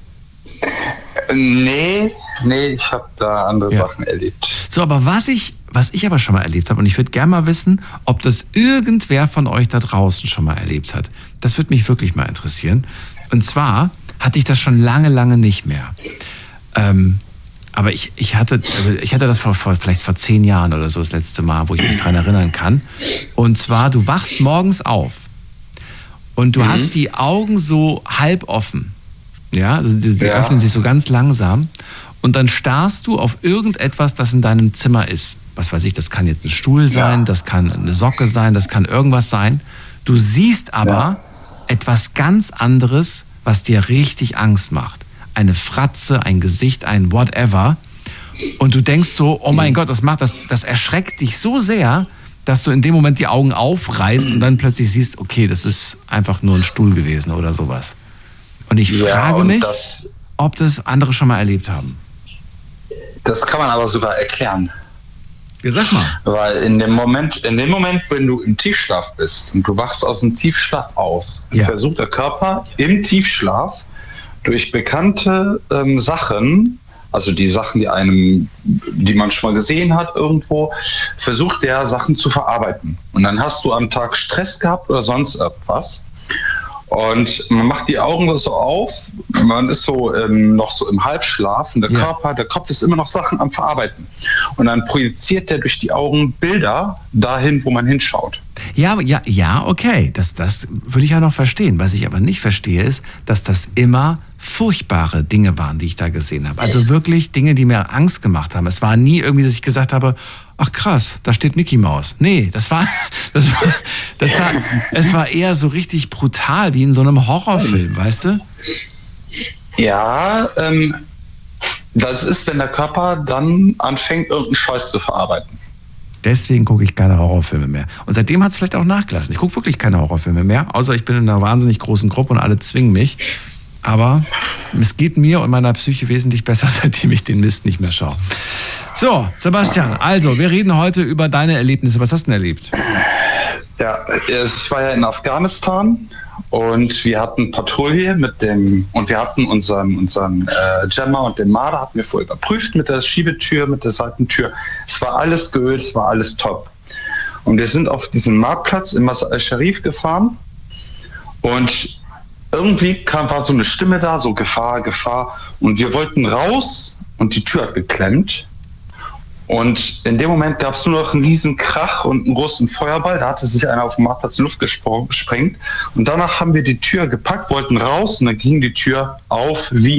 Nee, ich habe da andere Sachen erlebt. So, aber was ich aber schon mal erlebt habe, und ich würde gerne mal wissen, ob das irgendwer von euch da draußen schon mal erlebt hat. Das würde mich wirklich mal interessieren. Und zwar hatte ich das schon lange nicht mehr. Aber ich hatte das vielleicht vor 10 Jahren oder so das letzte Mal, wo ich mich dran erinnern kann. Und zwar, du wachst morgens auf und du hast die Augen so halb offen. Ja, also sie öffnen sich so ganz langsam und dann starrst du auf irgendetwas, das in deinem Zimmer ist. Was weiß ich, das kann jetzt ein Stuhl sein, das kann eine Socke sein, das kann irgendwas sein. Du siehst aber etwas ganz anderes, was dir richtig Angst macht. Eine Fratze, ein Gesicht, ein whatever. Und du denkst so, oh mein Gott, das erschreckt dich so sehr, dass du in dem Moment die Augen aufreißt und dann plötzlich siehst, okay, das ist einfach nur ein Stuhl gewesen oder sowas. Und ich frage mich, ob das andere schon mal erlebt haben. Das kann man aber sogar erklären. Ja, sag mal. Weil in dem Moment, wenn du im Tiefschlaf bist und du wachst aus dem Tiefschlaf aus, versucht der Körper im Tiefschlaf durch bekannte Sachen, also die Sachen, die man schon mal gesehen hat irgendwo, versucht der Sachen zu verarbeiten. Und dann hast du am Tag Stress gehabt oder sonst irgendwas. Und man macht die Augen so auf, man ist so noch so im Halbschlaf und der Kopf ist immer noch Sachen am Verarbeiten. Und dann projiziert der durch die Augen Bilder dahin, wo man hinschaut. Ja, okay, das würde ich ja noch verstehen. Was ich aber nicht verstehe, ist, dass das immer furchtbare Dinge waren, die ich da gesehen habe. Also wirklich Dinge, die mir Angst gemacht haben. Es war nie irgendwie, dass ich gesagt habe, ach krass, da steht Mickey Maus. Nee, es war eher so richtig brutal, wie in so einem Horrorfilm, weißt du? Ja, das ist, wenn der Körper dann anfängt, irgendeinen Scheiß zu verarbeiten. Deswegen gucke ich keine Horrorfilme mehr. Und seitdem hat es vielleicht auch nachgelassen. Ich gucke wirklich keine Horrorfilme mehr, außer ich bin in einer wahnsinnig großen Gruppe und alle zwingen mich. Aber es geht mir und meiner Psyche wesentlich besser, seitdem ich den Mist nicht mehr schaue. So, Sebastian, also, wir reden heute über deine Erlebnisse. Was hast du denn erlebt? Ja, ich war ja in Afghanistan und wir hatten Patrouille und wir hatten unseren Jammer und den Marder hatten wir vorher überprüft mit der Schiebetür, mit der Seitentür. Es war alles geölt, es war alles top. Und wir sind auf diesen Marktplatz in Masar al-Sharif gefahren und irgendwie war so eine Stimme da, so Gefahr, Gefahr. Und wir wollten raus und die Tür hat geklemmt. Und in dem Moment gab es nur noch einen riesen Krach und einen großen Feuerball. Da hatte sich einer auf dem Marktplatz in die Luft gesprengt. Und danach haben wir die Tür gepackt, wollten raus und dann ging die Tür auf wie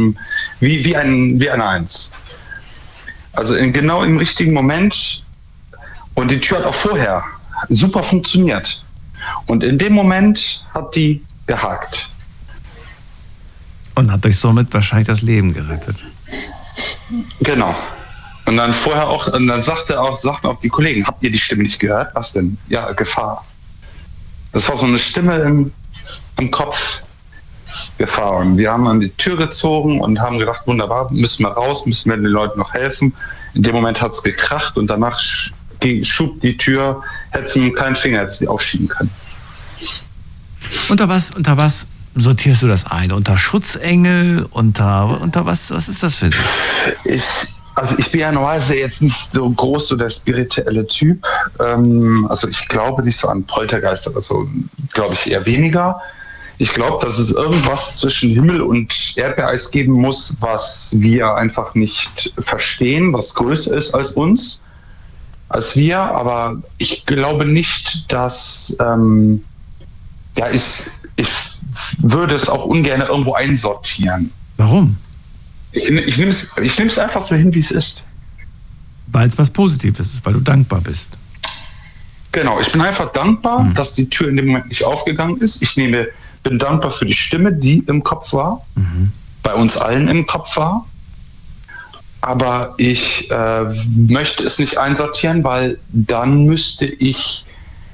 eine Eins. Also genau im richtigen Moment. Und die Tür hat auch vorher super funktioniert. Und in dem Moment hat die gehakt. Und hat euch somit wahrscheinlich das Leben gerettet. Genau. Und dann sagten auch die Kollegen, habt ihr die Stimme nicht gehört? Was denn? Ja, Gefahr. Das war so eine Stimme im Kopf. Gefahr. Und wir haben an die Tür gezogen und haben gedacht, wunderbar, müssen wir raus, müssen wir den Leuten noch helfen. In dem Moment hat es gekracht und danach schub die Tür, hätte mit keinen Finger hätte sie aufschieben können. Unter was sortierst du das ein? Unter Schutzengel? Unter was ist das für dich? Ich bin ja normalerweise jetzt nicht so groß, so der spirituelle Typ. Also ich glaube nicht so an Poltergeist oder so, glaube ich eher weniger. Ich glaube, dass es irgendwas zwischen Himmel und Erdbeereis geben muss, was wir einfach nicht verstehen, was größer ist als uns, als wir. Aber ich glaube nicht, dass ich würde es auch ungern irgendwo einsortieren. Warum? Ich nehme es einfach so hin, wie es ist. Weil es was Positives ist, weil du dankbar bist. Genau, ich bin einfach dankbar, dass die Tür in dem Moment nicht aufgegangen ist. Bin dankbar für die Stimme, die im Kopf war, bei uns allen im Kopf war. Aber ich möchte es nicht einsortieren, weil dann müsste ich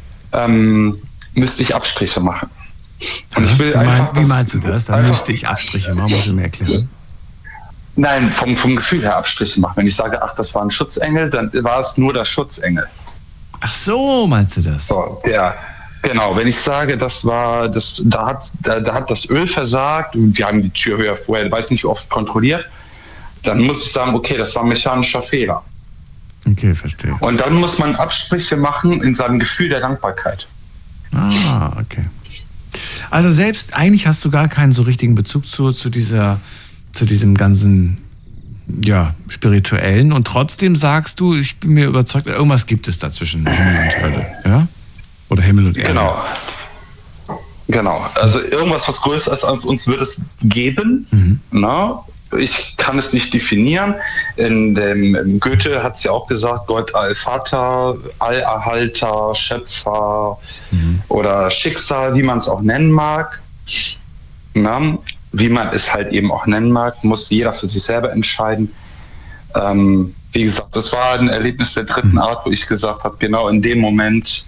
Abstriche machen. Und ich will wie meinst du das? Dann müsste ich Abstriche machen, musst du mir erklären. Nein, vom Gefühl her Abstriche machen. Wenn ich sage, ach, das war ein Schutzengel, dann war es nur der Schutzengel. Ach so, meinst du das? So, genau. Wenn ich sage, da hat das Öl versagt und wir haben die Tür ja vorher, weiß nicht wie oft kontrolliert, dann muss ich sagen, okay, das war ein mechanischer Fehler. Okay, verstehe. Und dann muss man Abstriche machen in seinem Gefühl der Dankbarkeit. Ah, okay. Also selbst, eigentlich hast du gar keinen so richtigen Bezug zu diesem ganzen, spirituellen und trotzdem sagst du, ich bin mir überzeugt, irgendwas gibt es da zwischen Himmel und Hölle, ja? Oder Himmel und Erde. Genau. Also irgendwas, was größer ist als uns, wird es geben. Na? Ich kann es nicht definieren. In Goethe hat es ja auch gesagt, Gott Allvater, Allerhalter, Schöpfer oder Schicksal, wie man es auch nennen mag. Na? Wie man es halt eben auch nennen mag, muss jeder für sich selber entscheiden. Wie gesagt, das war ein Erlebnis der dritten Art, wo ich gesagt habe, genau in dem Moment,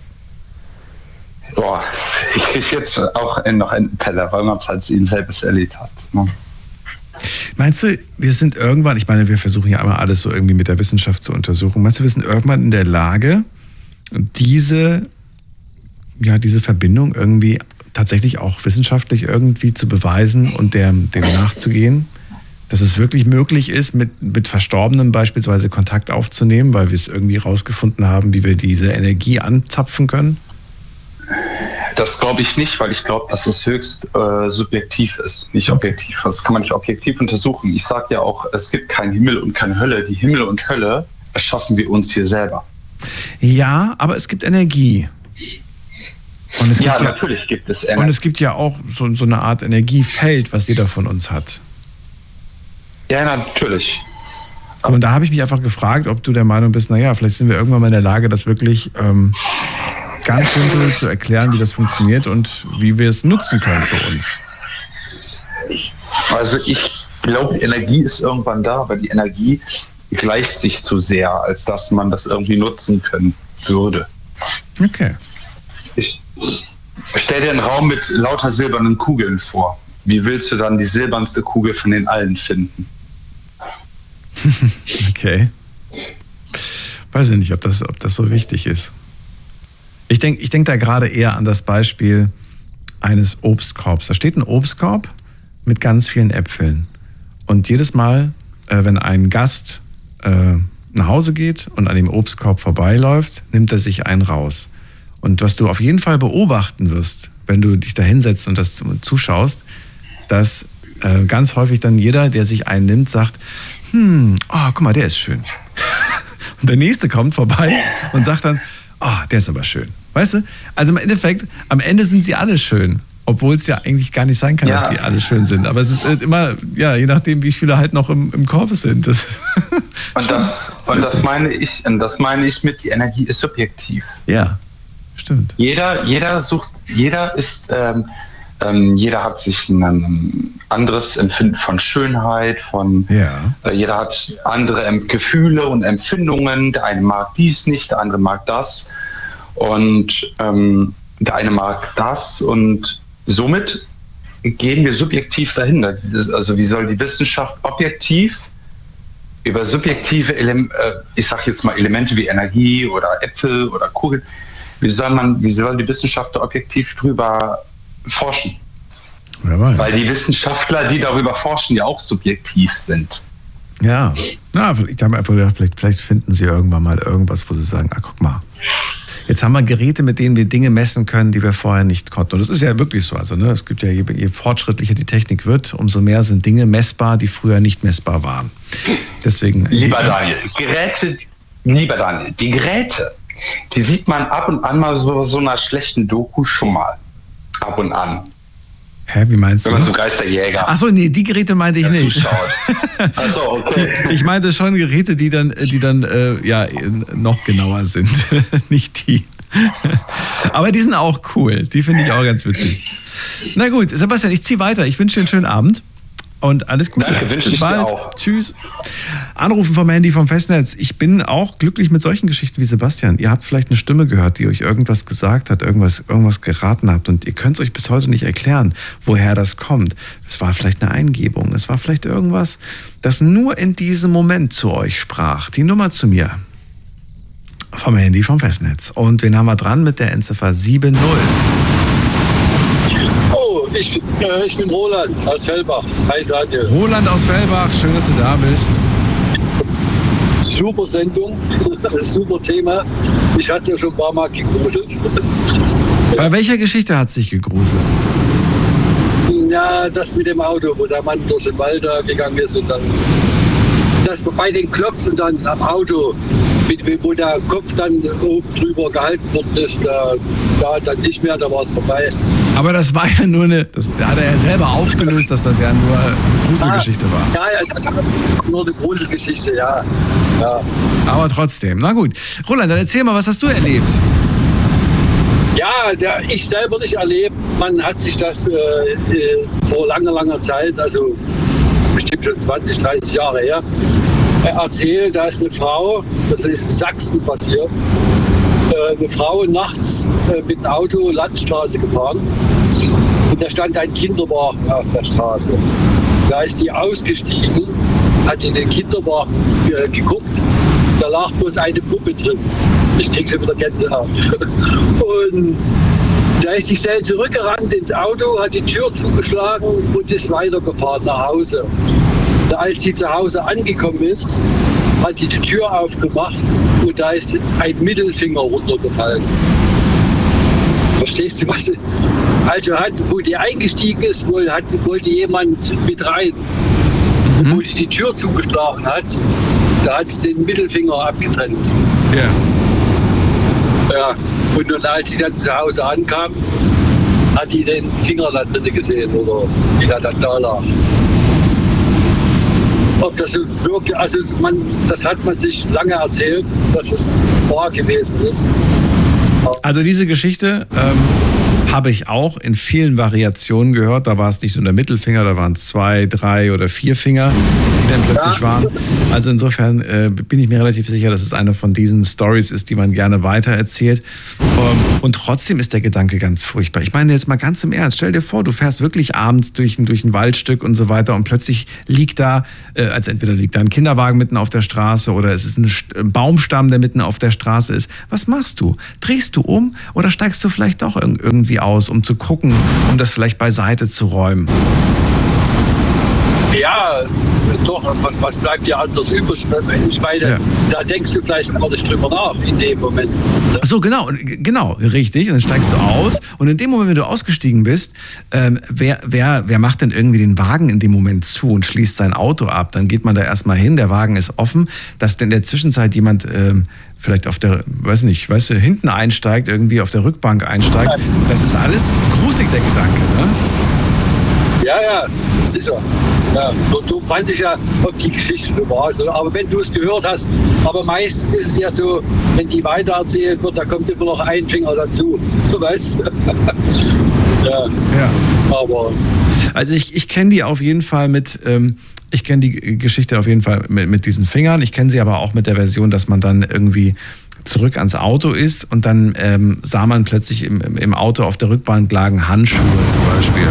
ich kriege jetzt auch noch einen Teller, weil man es halt ihn selbst erlebt hat. Ne? Meinst du, wir sind irgendwann, ich meine, wir versuchen ja immer alles so irgendwie mit der Wissenschaft zu untersuchen, meinst du, wir sind irgendwann in der Lage, diese Verbindung irgendwie tatsächlich auch wissenschaftlich irgendwie zu beweisen und dem nachzugehen, dass es wirklich möglich ist, mit Verstorbenen beispielsweise Kontakt aufzunehmen, weil wir es irgendwie rausgefunden haben, wie wir diese Energie anzapfen können? Das glaube ich nicht, weil ich glaube, dass es höchst subjektiv ist, nicht objektiv. Das kann man nicht objektiv untersuchen. Ich sage ja auch, es gibt keinen Himmel und keine Hölle. Die Himmel und Hölle erschaffen wir uns hier selber. Ja, aber es gibt Energie. Und es gibt natürlich gibt es Energie. Und es gibt ja auch so eine Art Energiefeld, was jeder von uns hat. Ja, natürlich. So, und da habe ich mich einfach gefragt, ob du der Meinung bist, naja, vielleicht sind wir irgendwann mal in der Lage, das wirklich ganz simpel zu erklären, wie das funktioniert und wie wir es nutzen können für uns. Also ich glaube, die Energie ist irgendwann da, aber die Energie gleicht sich zu sehr, als dass man das irgendwie nutzen können würde. Okay. Ich stell dir einen Raum mit lauter silbernen Kugeln vor. Wie willst du dann die silbernste Kugel von den allen finden? Okay. Weiß ich nicht, ob das so wichtig ist. Ich denk da gerade eher an das Beispiel eines Obstkorbs. Da steht ein Obstkorb mit ganz vielen Äpfeln. Und jedes Mal, wenn ein Gast nach Hause geht und an dem Obstkorb vorbeiläuft, nimmt er sich einen raus. Und was du auf jeden Fall beobachten wirst, wenn du dich da hinsetzt und das zuschaust, dass ganz häufig dann jeder, der sich einen nimmt, sagt, guck mal, der ist schön. Und der Nächste kommt vorbei und sagt dann, der ist aber schön. Weißt du? Also im Endeffekt, am Ende sind sie alle schön. Obwohl es ja eigentlich gar nicht sein kann, dass die alle schön sind. Aber es ist halt immer, ja, je nachdem, wie viele halt noch im Korb sind. Und das meine ich mit, die Energie ist subjektiv. Ja, stimmt. Jeder hat sich ein anderes Empfinden von Schönheit, jeder hat andere Gefühle und Empfindungen. Der eine mag dies nicht, der andere mag das. Und der eine mag das und somit gehen wir subjektiv dahinter. Also wie soll die Wissenschaft objektiv über subjektive Elemente wie Energie oder Äpfel oder Kugeln, wie soll die Wissenschaft da objektiv drüber forschen? Weil die Wissenschaftler, die darüber forschen, ja auch subjektiv sind. Ja, ich habe einfach gedacht, vielleicht finden sie irgendwann mal irgendwas, wo sie sagen, guck mal, jetzt haben wir Geräte, mit denen wir Dinge messen können, die wir vorher nicht konnten. Und das ist ja wirklich so. Also, es gibt ja, je fortschrittlicher die Technik wird, umso mehr sind Dinge messbar, die früher nicht messbar waren. Deswegen. Lieber Daniel, die Geräte, die sieht man ab und an mal so einer schlechten Doku schon mal. Ab und an. Hä, wie meinst du? Wenn man so Geisterjäger. Achso, nee, die Geräte meinte ich nicht. Achso, okay. Ich meinte schon Geräte, die dann noch genauer sind. Nicht die. Aber die sind auch cool. Die finde ich auch ganz witzig. Na gut, Sebastian, ich ziehe weiter. Ich wünsche dir einen schönen Abend. Und alles Gute. Danke, wünsche ich dir auch. Tschüss. Anrufen vom Handy vom Festnetz. Ich bin auch glücklich mit solchen Geschichten wie Sebastian. Ihr habt vielleicht eine Stimme gehört, die euch irgendwas gesagt hat, irgendwas geraten habt. Und ihr könnt es euch bis heute nicht erklären, woher das kommt. Es war vielleicht eine Eingebung. Es war vielleicht irgendwas, das nur in diesem Moment zu euch sprach. Die Nummer zu mir. Vom Handy vom Festnetz. Und wen haben wir dran mit der Endziffer 70? Ich bin Roland aus Fellbach. Hi Daniel. Roland aus Fellbach, schön, dass du da bist. Super Sendung, super Thema. Ich hatte ja schon ein paar Mal gegruselt. Bei welcher Geschichte hat es dich gegruselt? Ja, das mit dem Auto, wo der Mann durch den Wald da gegangen ist und dann das bei den Klopfen dann am Auto, wo der Kopf dann oben drüber gehalten worden ist, da dann nicht mehr, da war es vorbei. Aber das war ja nur da hat er ja selber aufgelöst, dass das ja nur eine Gruselgeschichte war. Ja, das war nur eine Gruselgeschichte, ja. Aber trotzdem, na gut. Roland, dann erzähl mal, was hast du erlebt? Ja, ich selber nicht erlebt. Man hat sich das vor langer Zeit, also bestimmt schon 20, 30 Jahre her, erzählt, da ist eine Frau, das ist in Sachsen passiert, eine Frau nachts mit dem Auto Landstraße gefahren und da stand ein Kinderwagen auf der Straße. Da ist die ausgestiegen, hat in den Kinderwagen geguckt, da lag bloß eine Puppe drin. Ich krieg schon wieder Gänsehaut. Und da ist sie schnell zurückgerannt ins Auto, hat die Tür zugeschlagen und ist weitergefahren nach Hause. Als sie zu Hause angekommen ist, hat sie die Tür aufgemacht und da ist ein Mittelfinger runtergefallen. Verstehst du was? Also wo die eingestiegen ist, wollte jemand mit rein. Und wo die Tür zugeschlagen hat, da hat sie den Mittelfinger abgetrennt. Ja. Ja, und nun, als sie dann zu Hause ankam, hat die den Finger da drin gesehen oder wie er dann da lag. ob das wirklich, also das hat man sich lange erzählt, dass es wahr gewesen ist. Also diese Geschichte habe ich auch in vielen Variationen gehört. Da war es nicht nur der Mittelfinger, da waren es 2, 3 oder 4 Finger, die dann plötzlich waren. Also insofern bin ich mir relativ sicher, dass es eine von diesen Stories ist, die man gerne weitererzählt. Und trotzdem ist der Gedanke ganz furchtbar. Ich meine jetzt mal ganz im Ernst, stell dir vor, du fährst wirklich abends durch ein Waldstück und so weiter und plötzlich liegt da, also entweder liegt da ein Kinderwagen mitten auf der Straße oder es ist ein Baumstamm, der mitten auf der Straße ist. Was machst du? Drehst du um oder steigst du vielleicht doch irgendwie aus, um zu gucken, um das vielleicht beiseite zu räumen? Ja, doch, was bleibt dir anders übrig? Ich meine, da denkst du vielleicht gar nicht drüber nach in dem Moment. So, genau, richtig. Und dann steigst du aus und in dem Moment, wenn du ausgestiegen bist, wer macht denn irgendwie den Wagen in dem Moment zu und schließt sein Auto ab? Dann geht man da erstmal hin, der Wagen ist offen, dass in der Zwischenzeit jemand vielleicht auf der, hinten einsteigt, irgendwie auf der Rückbank einsteigt. Das ist alles gruselig, der Gedanke, ne? Ja, sicher. Ja, so fand ich ja, ob die Geschichte war. So. Aber wenn du es gehört hast, aber meistens ist es ja so, wenn die weitererzählt wird, da kommt immer noch ein Finger dazu. Weißt du? Ja. Aber. Also ich kenne die auf jeden Fall ich kenne die Geschichte auf jeden Fall mit diesen Fingern. Ich kenne sie aber auch mit der Version, dass man dann irgendwie zurück ans Auto ist und dann sah man plötzlich im Auto auf der Rückbank lagen Handschuhe zum Beispiel.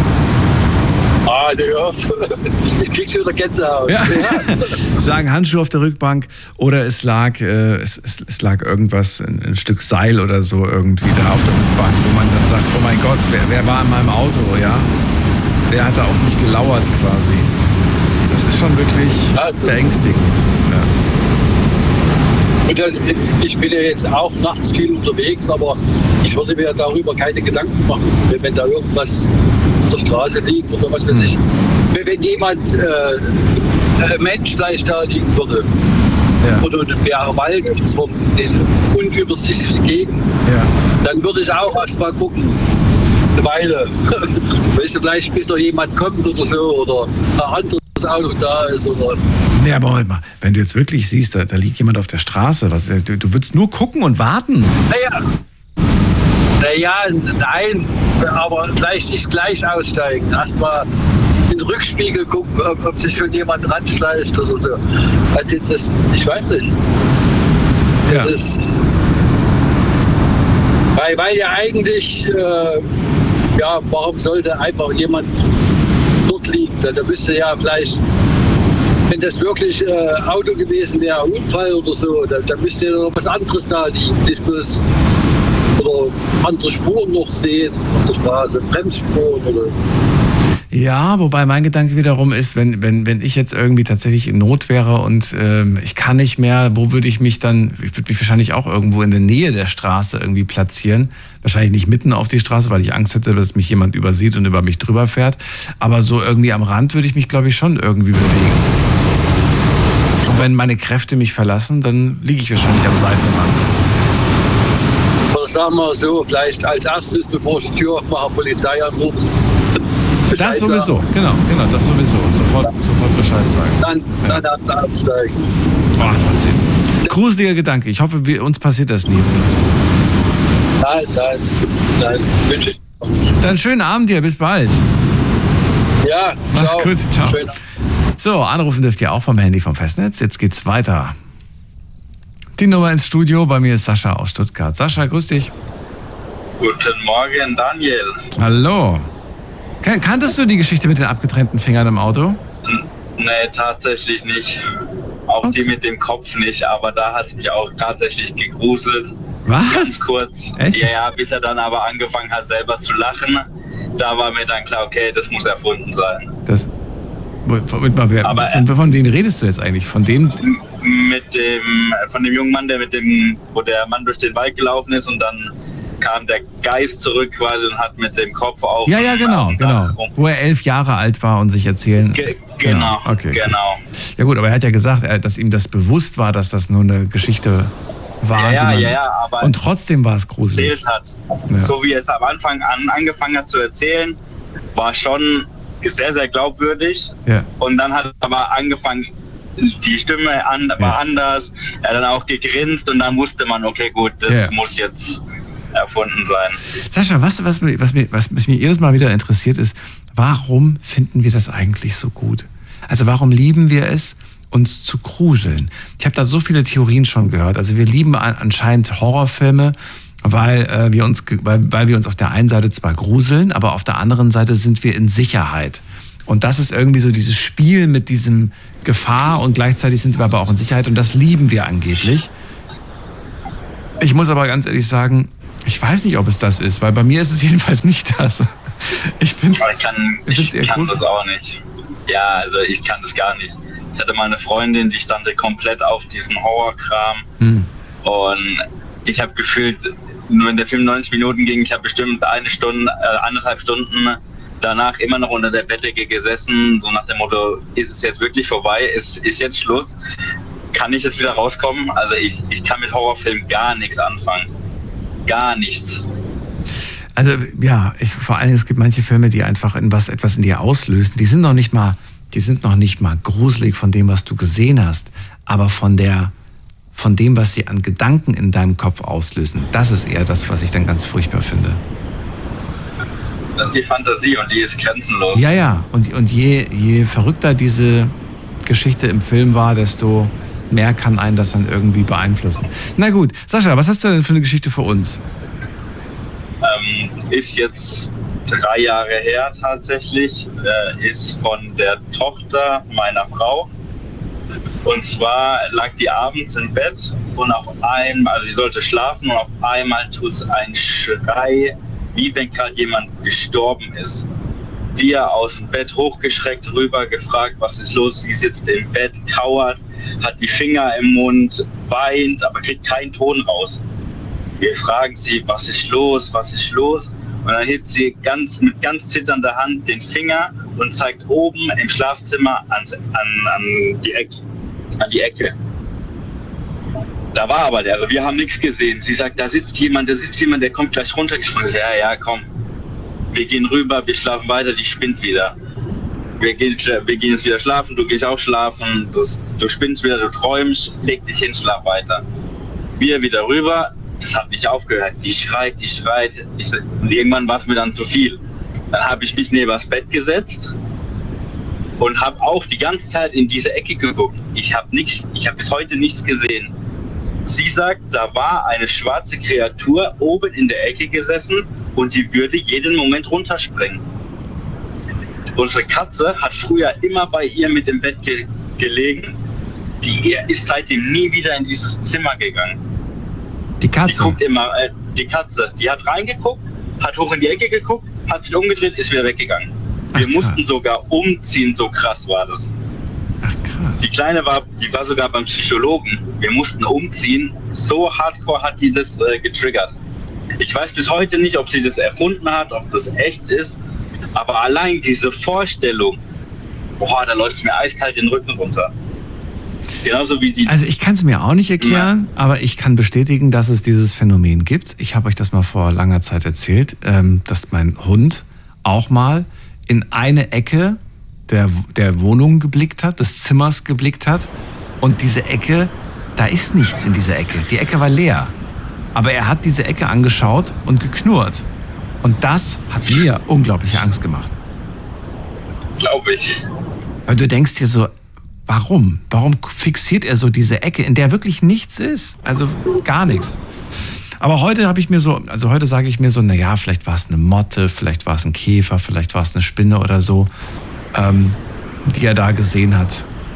Ich krieg schon wieder Gänsehaut. Ja. Es lagen Handschuhe auf der Rückbank oder es lag irgendwas, ein Stück Seil oder so irgendwie da auf der Rückbank, wo man dann sagt, oh mein Gott, wer war in meinem Auto, ja? Wer hat da auf mich gelauert quasi? Das ist schon wirklich beängstigend. Ja. Und ich bin ja jetzt auch nachts viel unterwegs, aber ich würde mir darüber keine Gedanken machen, wenn da irgendwas auf der Straße liegt oder was weiß ich. Wenn jemand, ein Mensch vielleicht da liegen würde, oder der Wald und so in unübersichtliche Gegend, dann würde ich auch erst mal gucken, eine Weile. Weißt du, vielleicht bis da jemand kommt oder so, oder ein anderes Auto da ist, oder. Nee, aber Moment mal, wenn du jetzt wirklich siehst, da liegt jemand auf der Straße, du würdest nur gucken und warten. Naja, nein, aber vielleicht nicht gleich aussteigen. Erstmal in den Rückspiegel gucken, ob sich schon jemand dran schleicht oder so. Also das, ich weiß nicht. Das ist. Weil ja eigentlich, warum sollte einfach jemand dort liegen? Da müsste ja vielleicht. Wenn das wirklich Auto gewesen wäre, Unfall oder so, dann müsste ja noch was anderes da liegen. Nicht bloß oder andere Spuren noch sehen auf der Straße, Bremsspuren oder. Ja, wobei mein Gedanke wiederum ist, wenn ich jetzt irgendwie tatsächlich in Not wäre und ich kann nicht mehr, wo würde ich mich dann, ich würde mich wahrscheinlich auch irgendwo in der Nähe der Straße irgendwie platzieren. Wahrscheinlich nicht mitten auf die Straße, weil ich Angst hätte, dass mich jemand übersieht und über mich drüber fährt. Aber so irgendwie am Rand würde ich mich, glaube ich, schon irgendwie bewegen. Und wenn meine Kräfte mich verlassen, dann liege ich wahrscheinlich am Seitenrand. Oder sagen wir so, vielleicht als erstes, bevor ich die Tür aufmache, Polizei anrufen. Das sowieso, sagen. Genau, das sowieso. Sofort Bescheid sagen. Dann darfst du absteigen. Oh, trotzdem. Gruseliger Gedanke. Ich hoffe, uns passiert das nie. Nein. Wünsche ich. Dann schönen Abend dir, bis bald. Ja, mach's gut, ciao. Schön. So, anrufen dürft ihr auch vom Handy vom Festnetz. Jetzt geht's weiter. Die Nummer ins Studio, bei mir ist Sascha aus Stuttgart. Sascha, grüß dich. Guten Morgen, Daniel. Hallo. Kanntest du die Geschichte mit den abgetrennten Fingern im Auto? Nee, tatsächlich nicht. Auch okay. Die mit dem Kopf nicht, aber da hat mich auch tatsächlich gegruselt. Was? Ganz kurz. Echt? Ja, bis er dann aber angefangen hat, selber zu lachen. Da war mir dann klar, okay, das muss erfunden sein. Von wem redest du jetzt eigentlich? Von dem? Von dem jungen Mann, wo der Mann durch den Wald gelaufen ist und dann kam der Geist zurück quasi und hat mit dem Kopf auf. Ja, genau. Wo er 11 Jahre alt war und sich erzählen. Genau. Ja gut, aber er hat ja gesagt, dass ihm das bewusst war, dass das nur eine Geschichte war. Ja, aber und trotzdem war es gruselig. Hat. Ja. So wie er es am Anfang angefangen hat zu erzählen, war schon sehr, sehr glaubwürdig. Ja. Und dann hat er aber angefangen, die Stimme war anders, er hat dann auch gegrinst und dann wusste man, okay gut, das muss jetzt erfunden sein. Sascha, was mich jedes Mal wieder interessiert ist, warum finden wir das eigentlich so gut? Also warum lieben wir es, uns zu gruseln? Ich habe da so viele Theorien schon gehört. Also wir lieben anscheinend Horrorfilme, weil wir uns auf der einen Seite zwar gruseln, aber auf der anderen Seite sind wir in Sicherheit. Und das ist irgendwie so dieses Spiel mit diesem Gefahr und gleichzeitig sind wir aber auch in Sicherheit und das lieben wir angeblich. Ich muss aber ganz ehrlich sagen, ich weiß nicht, ob es das ist, weil bei mir ist es jedenfalls nicht das. Ich kann das auch nicht. Ja, also ich kann das gar nicht. Ich hatte mal eine Freundin, die stand komplett auf diesen Horrorkram und ich habe gefühlt, wenn der Film 90 Minuten ging, ich habe bestimmt 1,5 Stunden danach immer noch unter der Bettdecke gesessen, so nach dem Motto, ist es jetzt wirklich vorbei, ist jetzt Schluss, kann ich jetzt wieder rauskommen? Also ich kann mit Horrorfilmen gar nichts anfangen. Gar nichts. Also ja, vor allem es gibt manche Filme, die einfach etwas in dir auslösen. Die sind noch nicht mal gruselig von dem, was du gesehen hast, aber von dem, was sie an Gedanken in deinem Kopf auslösen. Das ist eher das, was ich dann ganz furchtbar finde. Das ist die Fantasie und die ist grenzenlos. Ja. Und je verrückter diese Geschichte im Film war, desto mehr kann einen das dann irgendwie beeinflussen. Na gut, Sascha, was hast du denn für eine Geschichte für uns? Ist jetzt 3 Jahre her tatsächlich, ist von der Tochter meiner Frau. Und zwar lag die abends im Bett und auf einmal, also sie sollte schlafen und auf einmal tut es einen Schrei, wie wenn gerade jemand gestorben ist. Wir aus dem Bett hochgeschreckt rüber, gefragt, was ist los? Sie sitzt im Bett, kauert, hat die Finger im Mund, weint, aber kriegt keinen Ton raus. Wir fragen sie, was ist los? Und dann hebt sie mit ganz zitternder Hand den Finger und zeigt oben im Schlafzimmer an die Ecke. Da war aber also wir haben nichts gesehen. Sie sagt, da sitzt jemand, der kommt gleich runtergesprungen. Ja, komm. Wir gehen rüber, wir schlafen weiter, die spinnt wieder. Wir gehen jetzt wieder schlafen, du gehst auch schlafen, du spinnst wieder, du träumst, leg dich hin, schlaf weiter. Wir wieder rüber, das hat nicht aufgehört. Die schreit. Und irgendwann war es mir dann zu viel. Dann habe ich mich neben das Bett gesetzt und habe auch die ganze Zeit in diese Ecke geguckt. Ich habe bis heute nichts gesehen. Sie sagt, da war eine schwarze Kreatur oben in der Ecke gesessen und die würde jeden Moment runterspringen. Unsere Katze hat früher immer bei ihr mit dem Bett gelegen. Die ist seitdem nie wieder in dieses Zimmer gegangen. Die Katze? Die guckt immer, die Katze, die hat reingeguckt, hat hoch in die Ecke geguckt, hat sich umgedreht, ist wieder weggegangen. Wir mussten sogar umziehen, so krass war das. Ach krass. Die Kleine war sogar beim Psychologen. Wir mussten umziehen. So hardcore hat die das getriggert. Ich weiß bis heute nicht, ob sie das erfunden hat, ob das echt ist. Aber allein diese Vorstellung, da läuft es mir eiskalt den Rücken runter. Genauso wie die. Also ich kann es mir auch nicht erklären, aber ich kann bestätigen, dass es dieses Phänomen gibt. Ich habe euch das mal vor langer Zeit erzählt, dass mein Hund auch mal in eine Ecke der Wohnung geblickt hat, des Zimmers geblickt hat. Und diese Ecke, da ist nichts in dieser Ecke. Die Ecke war leer. Aber er hat diese Ecke angeschaut und geknurrt. Und das hat mir unglaubliche Angst gemacht. Glaube ich. Weil du denkst dir so, warum? Warum fixiert er so diese Ecke, in der wirklich nichts ist? Also gar nichts. Aber heute sage ich mir so, naja, vielleicht war es eine Motte, vielleicht war es ein Käfer, vielleicht war es eine Spinne oder so, die er da gesehen hat.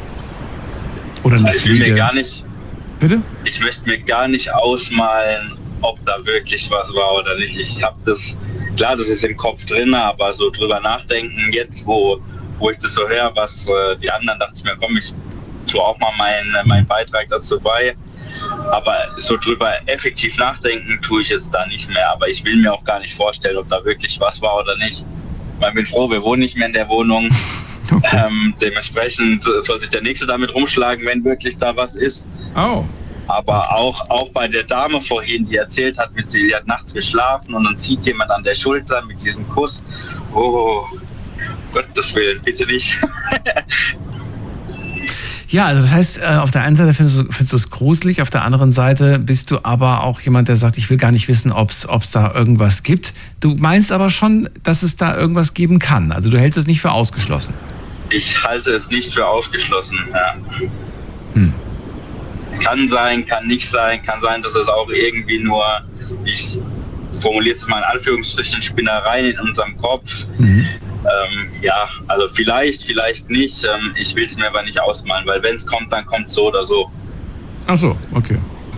Oder eine Fliege. Bitte? Ich möchte mir gar nicht ausmalen, ob da wirklich was war oder nicht. Ich habe das, klar, das ist im Kopf drin, aber so drüber nachdenken, jetzt wo ich das so höre, was die anderen, dachte ich mir, komm, ich tue auch mal meinen Beitrag dazu bei. Aber so drüber effektiv nachdenken tue ich jetzt da nicht mehr. Aber ich will mir auch gar nicht vorstellen, ob da wirklich was war oder nicht. Ich bin froh, wir wohnen nicht mehr in der Wohnung. Okay. Dementsprechend soll sich der Nächste damit rumschlagen, wenn wirklich da was ist. Oh. Aber auch bei der Dame vorhin, die erzählt hat, sie hat nachts geschlafen und dann zieht jemand an der Schulter mit diesem Kuss. Oh, Gottes Willen, bitte nicht. Ja, also das heißt, auf der einen Seite findest du es gruselig, auf der anderen Seite bist du aber auch jemand, der sagt, ich will gar nicht wissen, ob es da irgendwas gibt. Du meinst aber schon, dass es da irgendwas geben kann. Also du hältst es nicht für ausgeschlossen. Ich halte es nicht für ausgeschlossen, ja. Kann sein, kann nicht sein, kann sein, dass es auch irgendwie nur, ich formuliere es mal in Anführungsstrichen, Spinnereien in unserem Kopf. Ja, also vielleicht nicht. Ich will es mir aber nicht ausmalen, weil wenn es kommt, dann kommt es so oder so. Ach so, okay.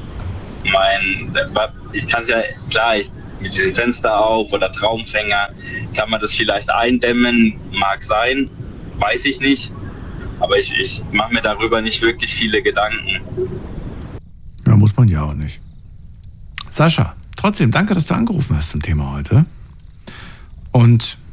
Ich kann es ja, klar, mit diesem Fenster auf oder Traumfänger, kann man das vielleicht eindämmen, mag sein, weiß ich nicht. Aber ich mache mir darüber nicht wirklich viele Gedanken. Ja, muss man ja auch nicht. Sascha, trotzdem, danke, dass du angerufen hast zum Thema heute. Und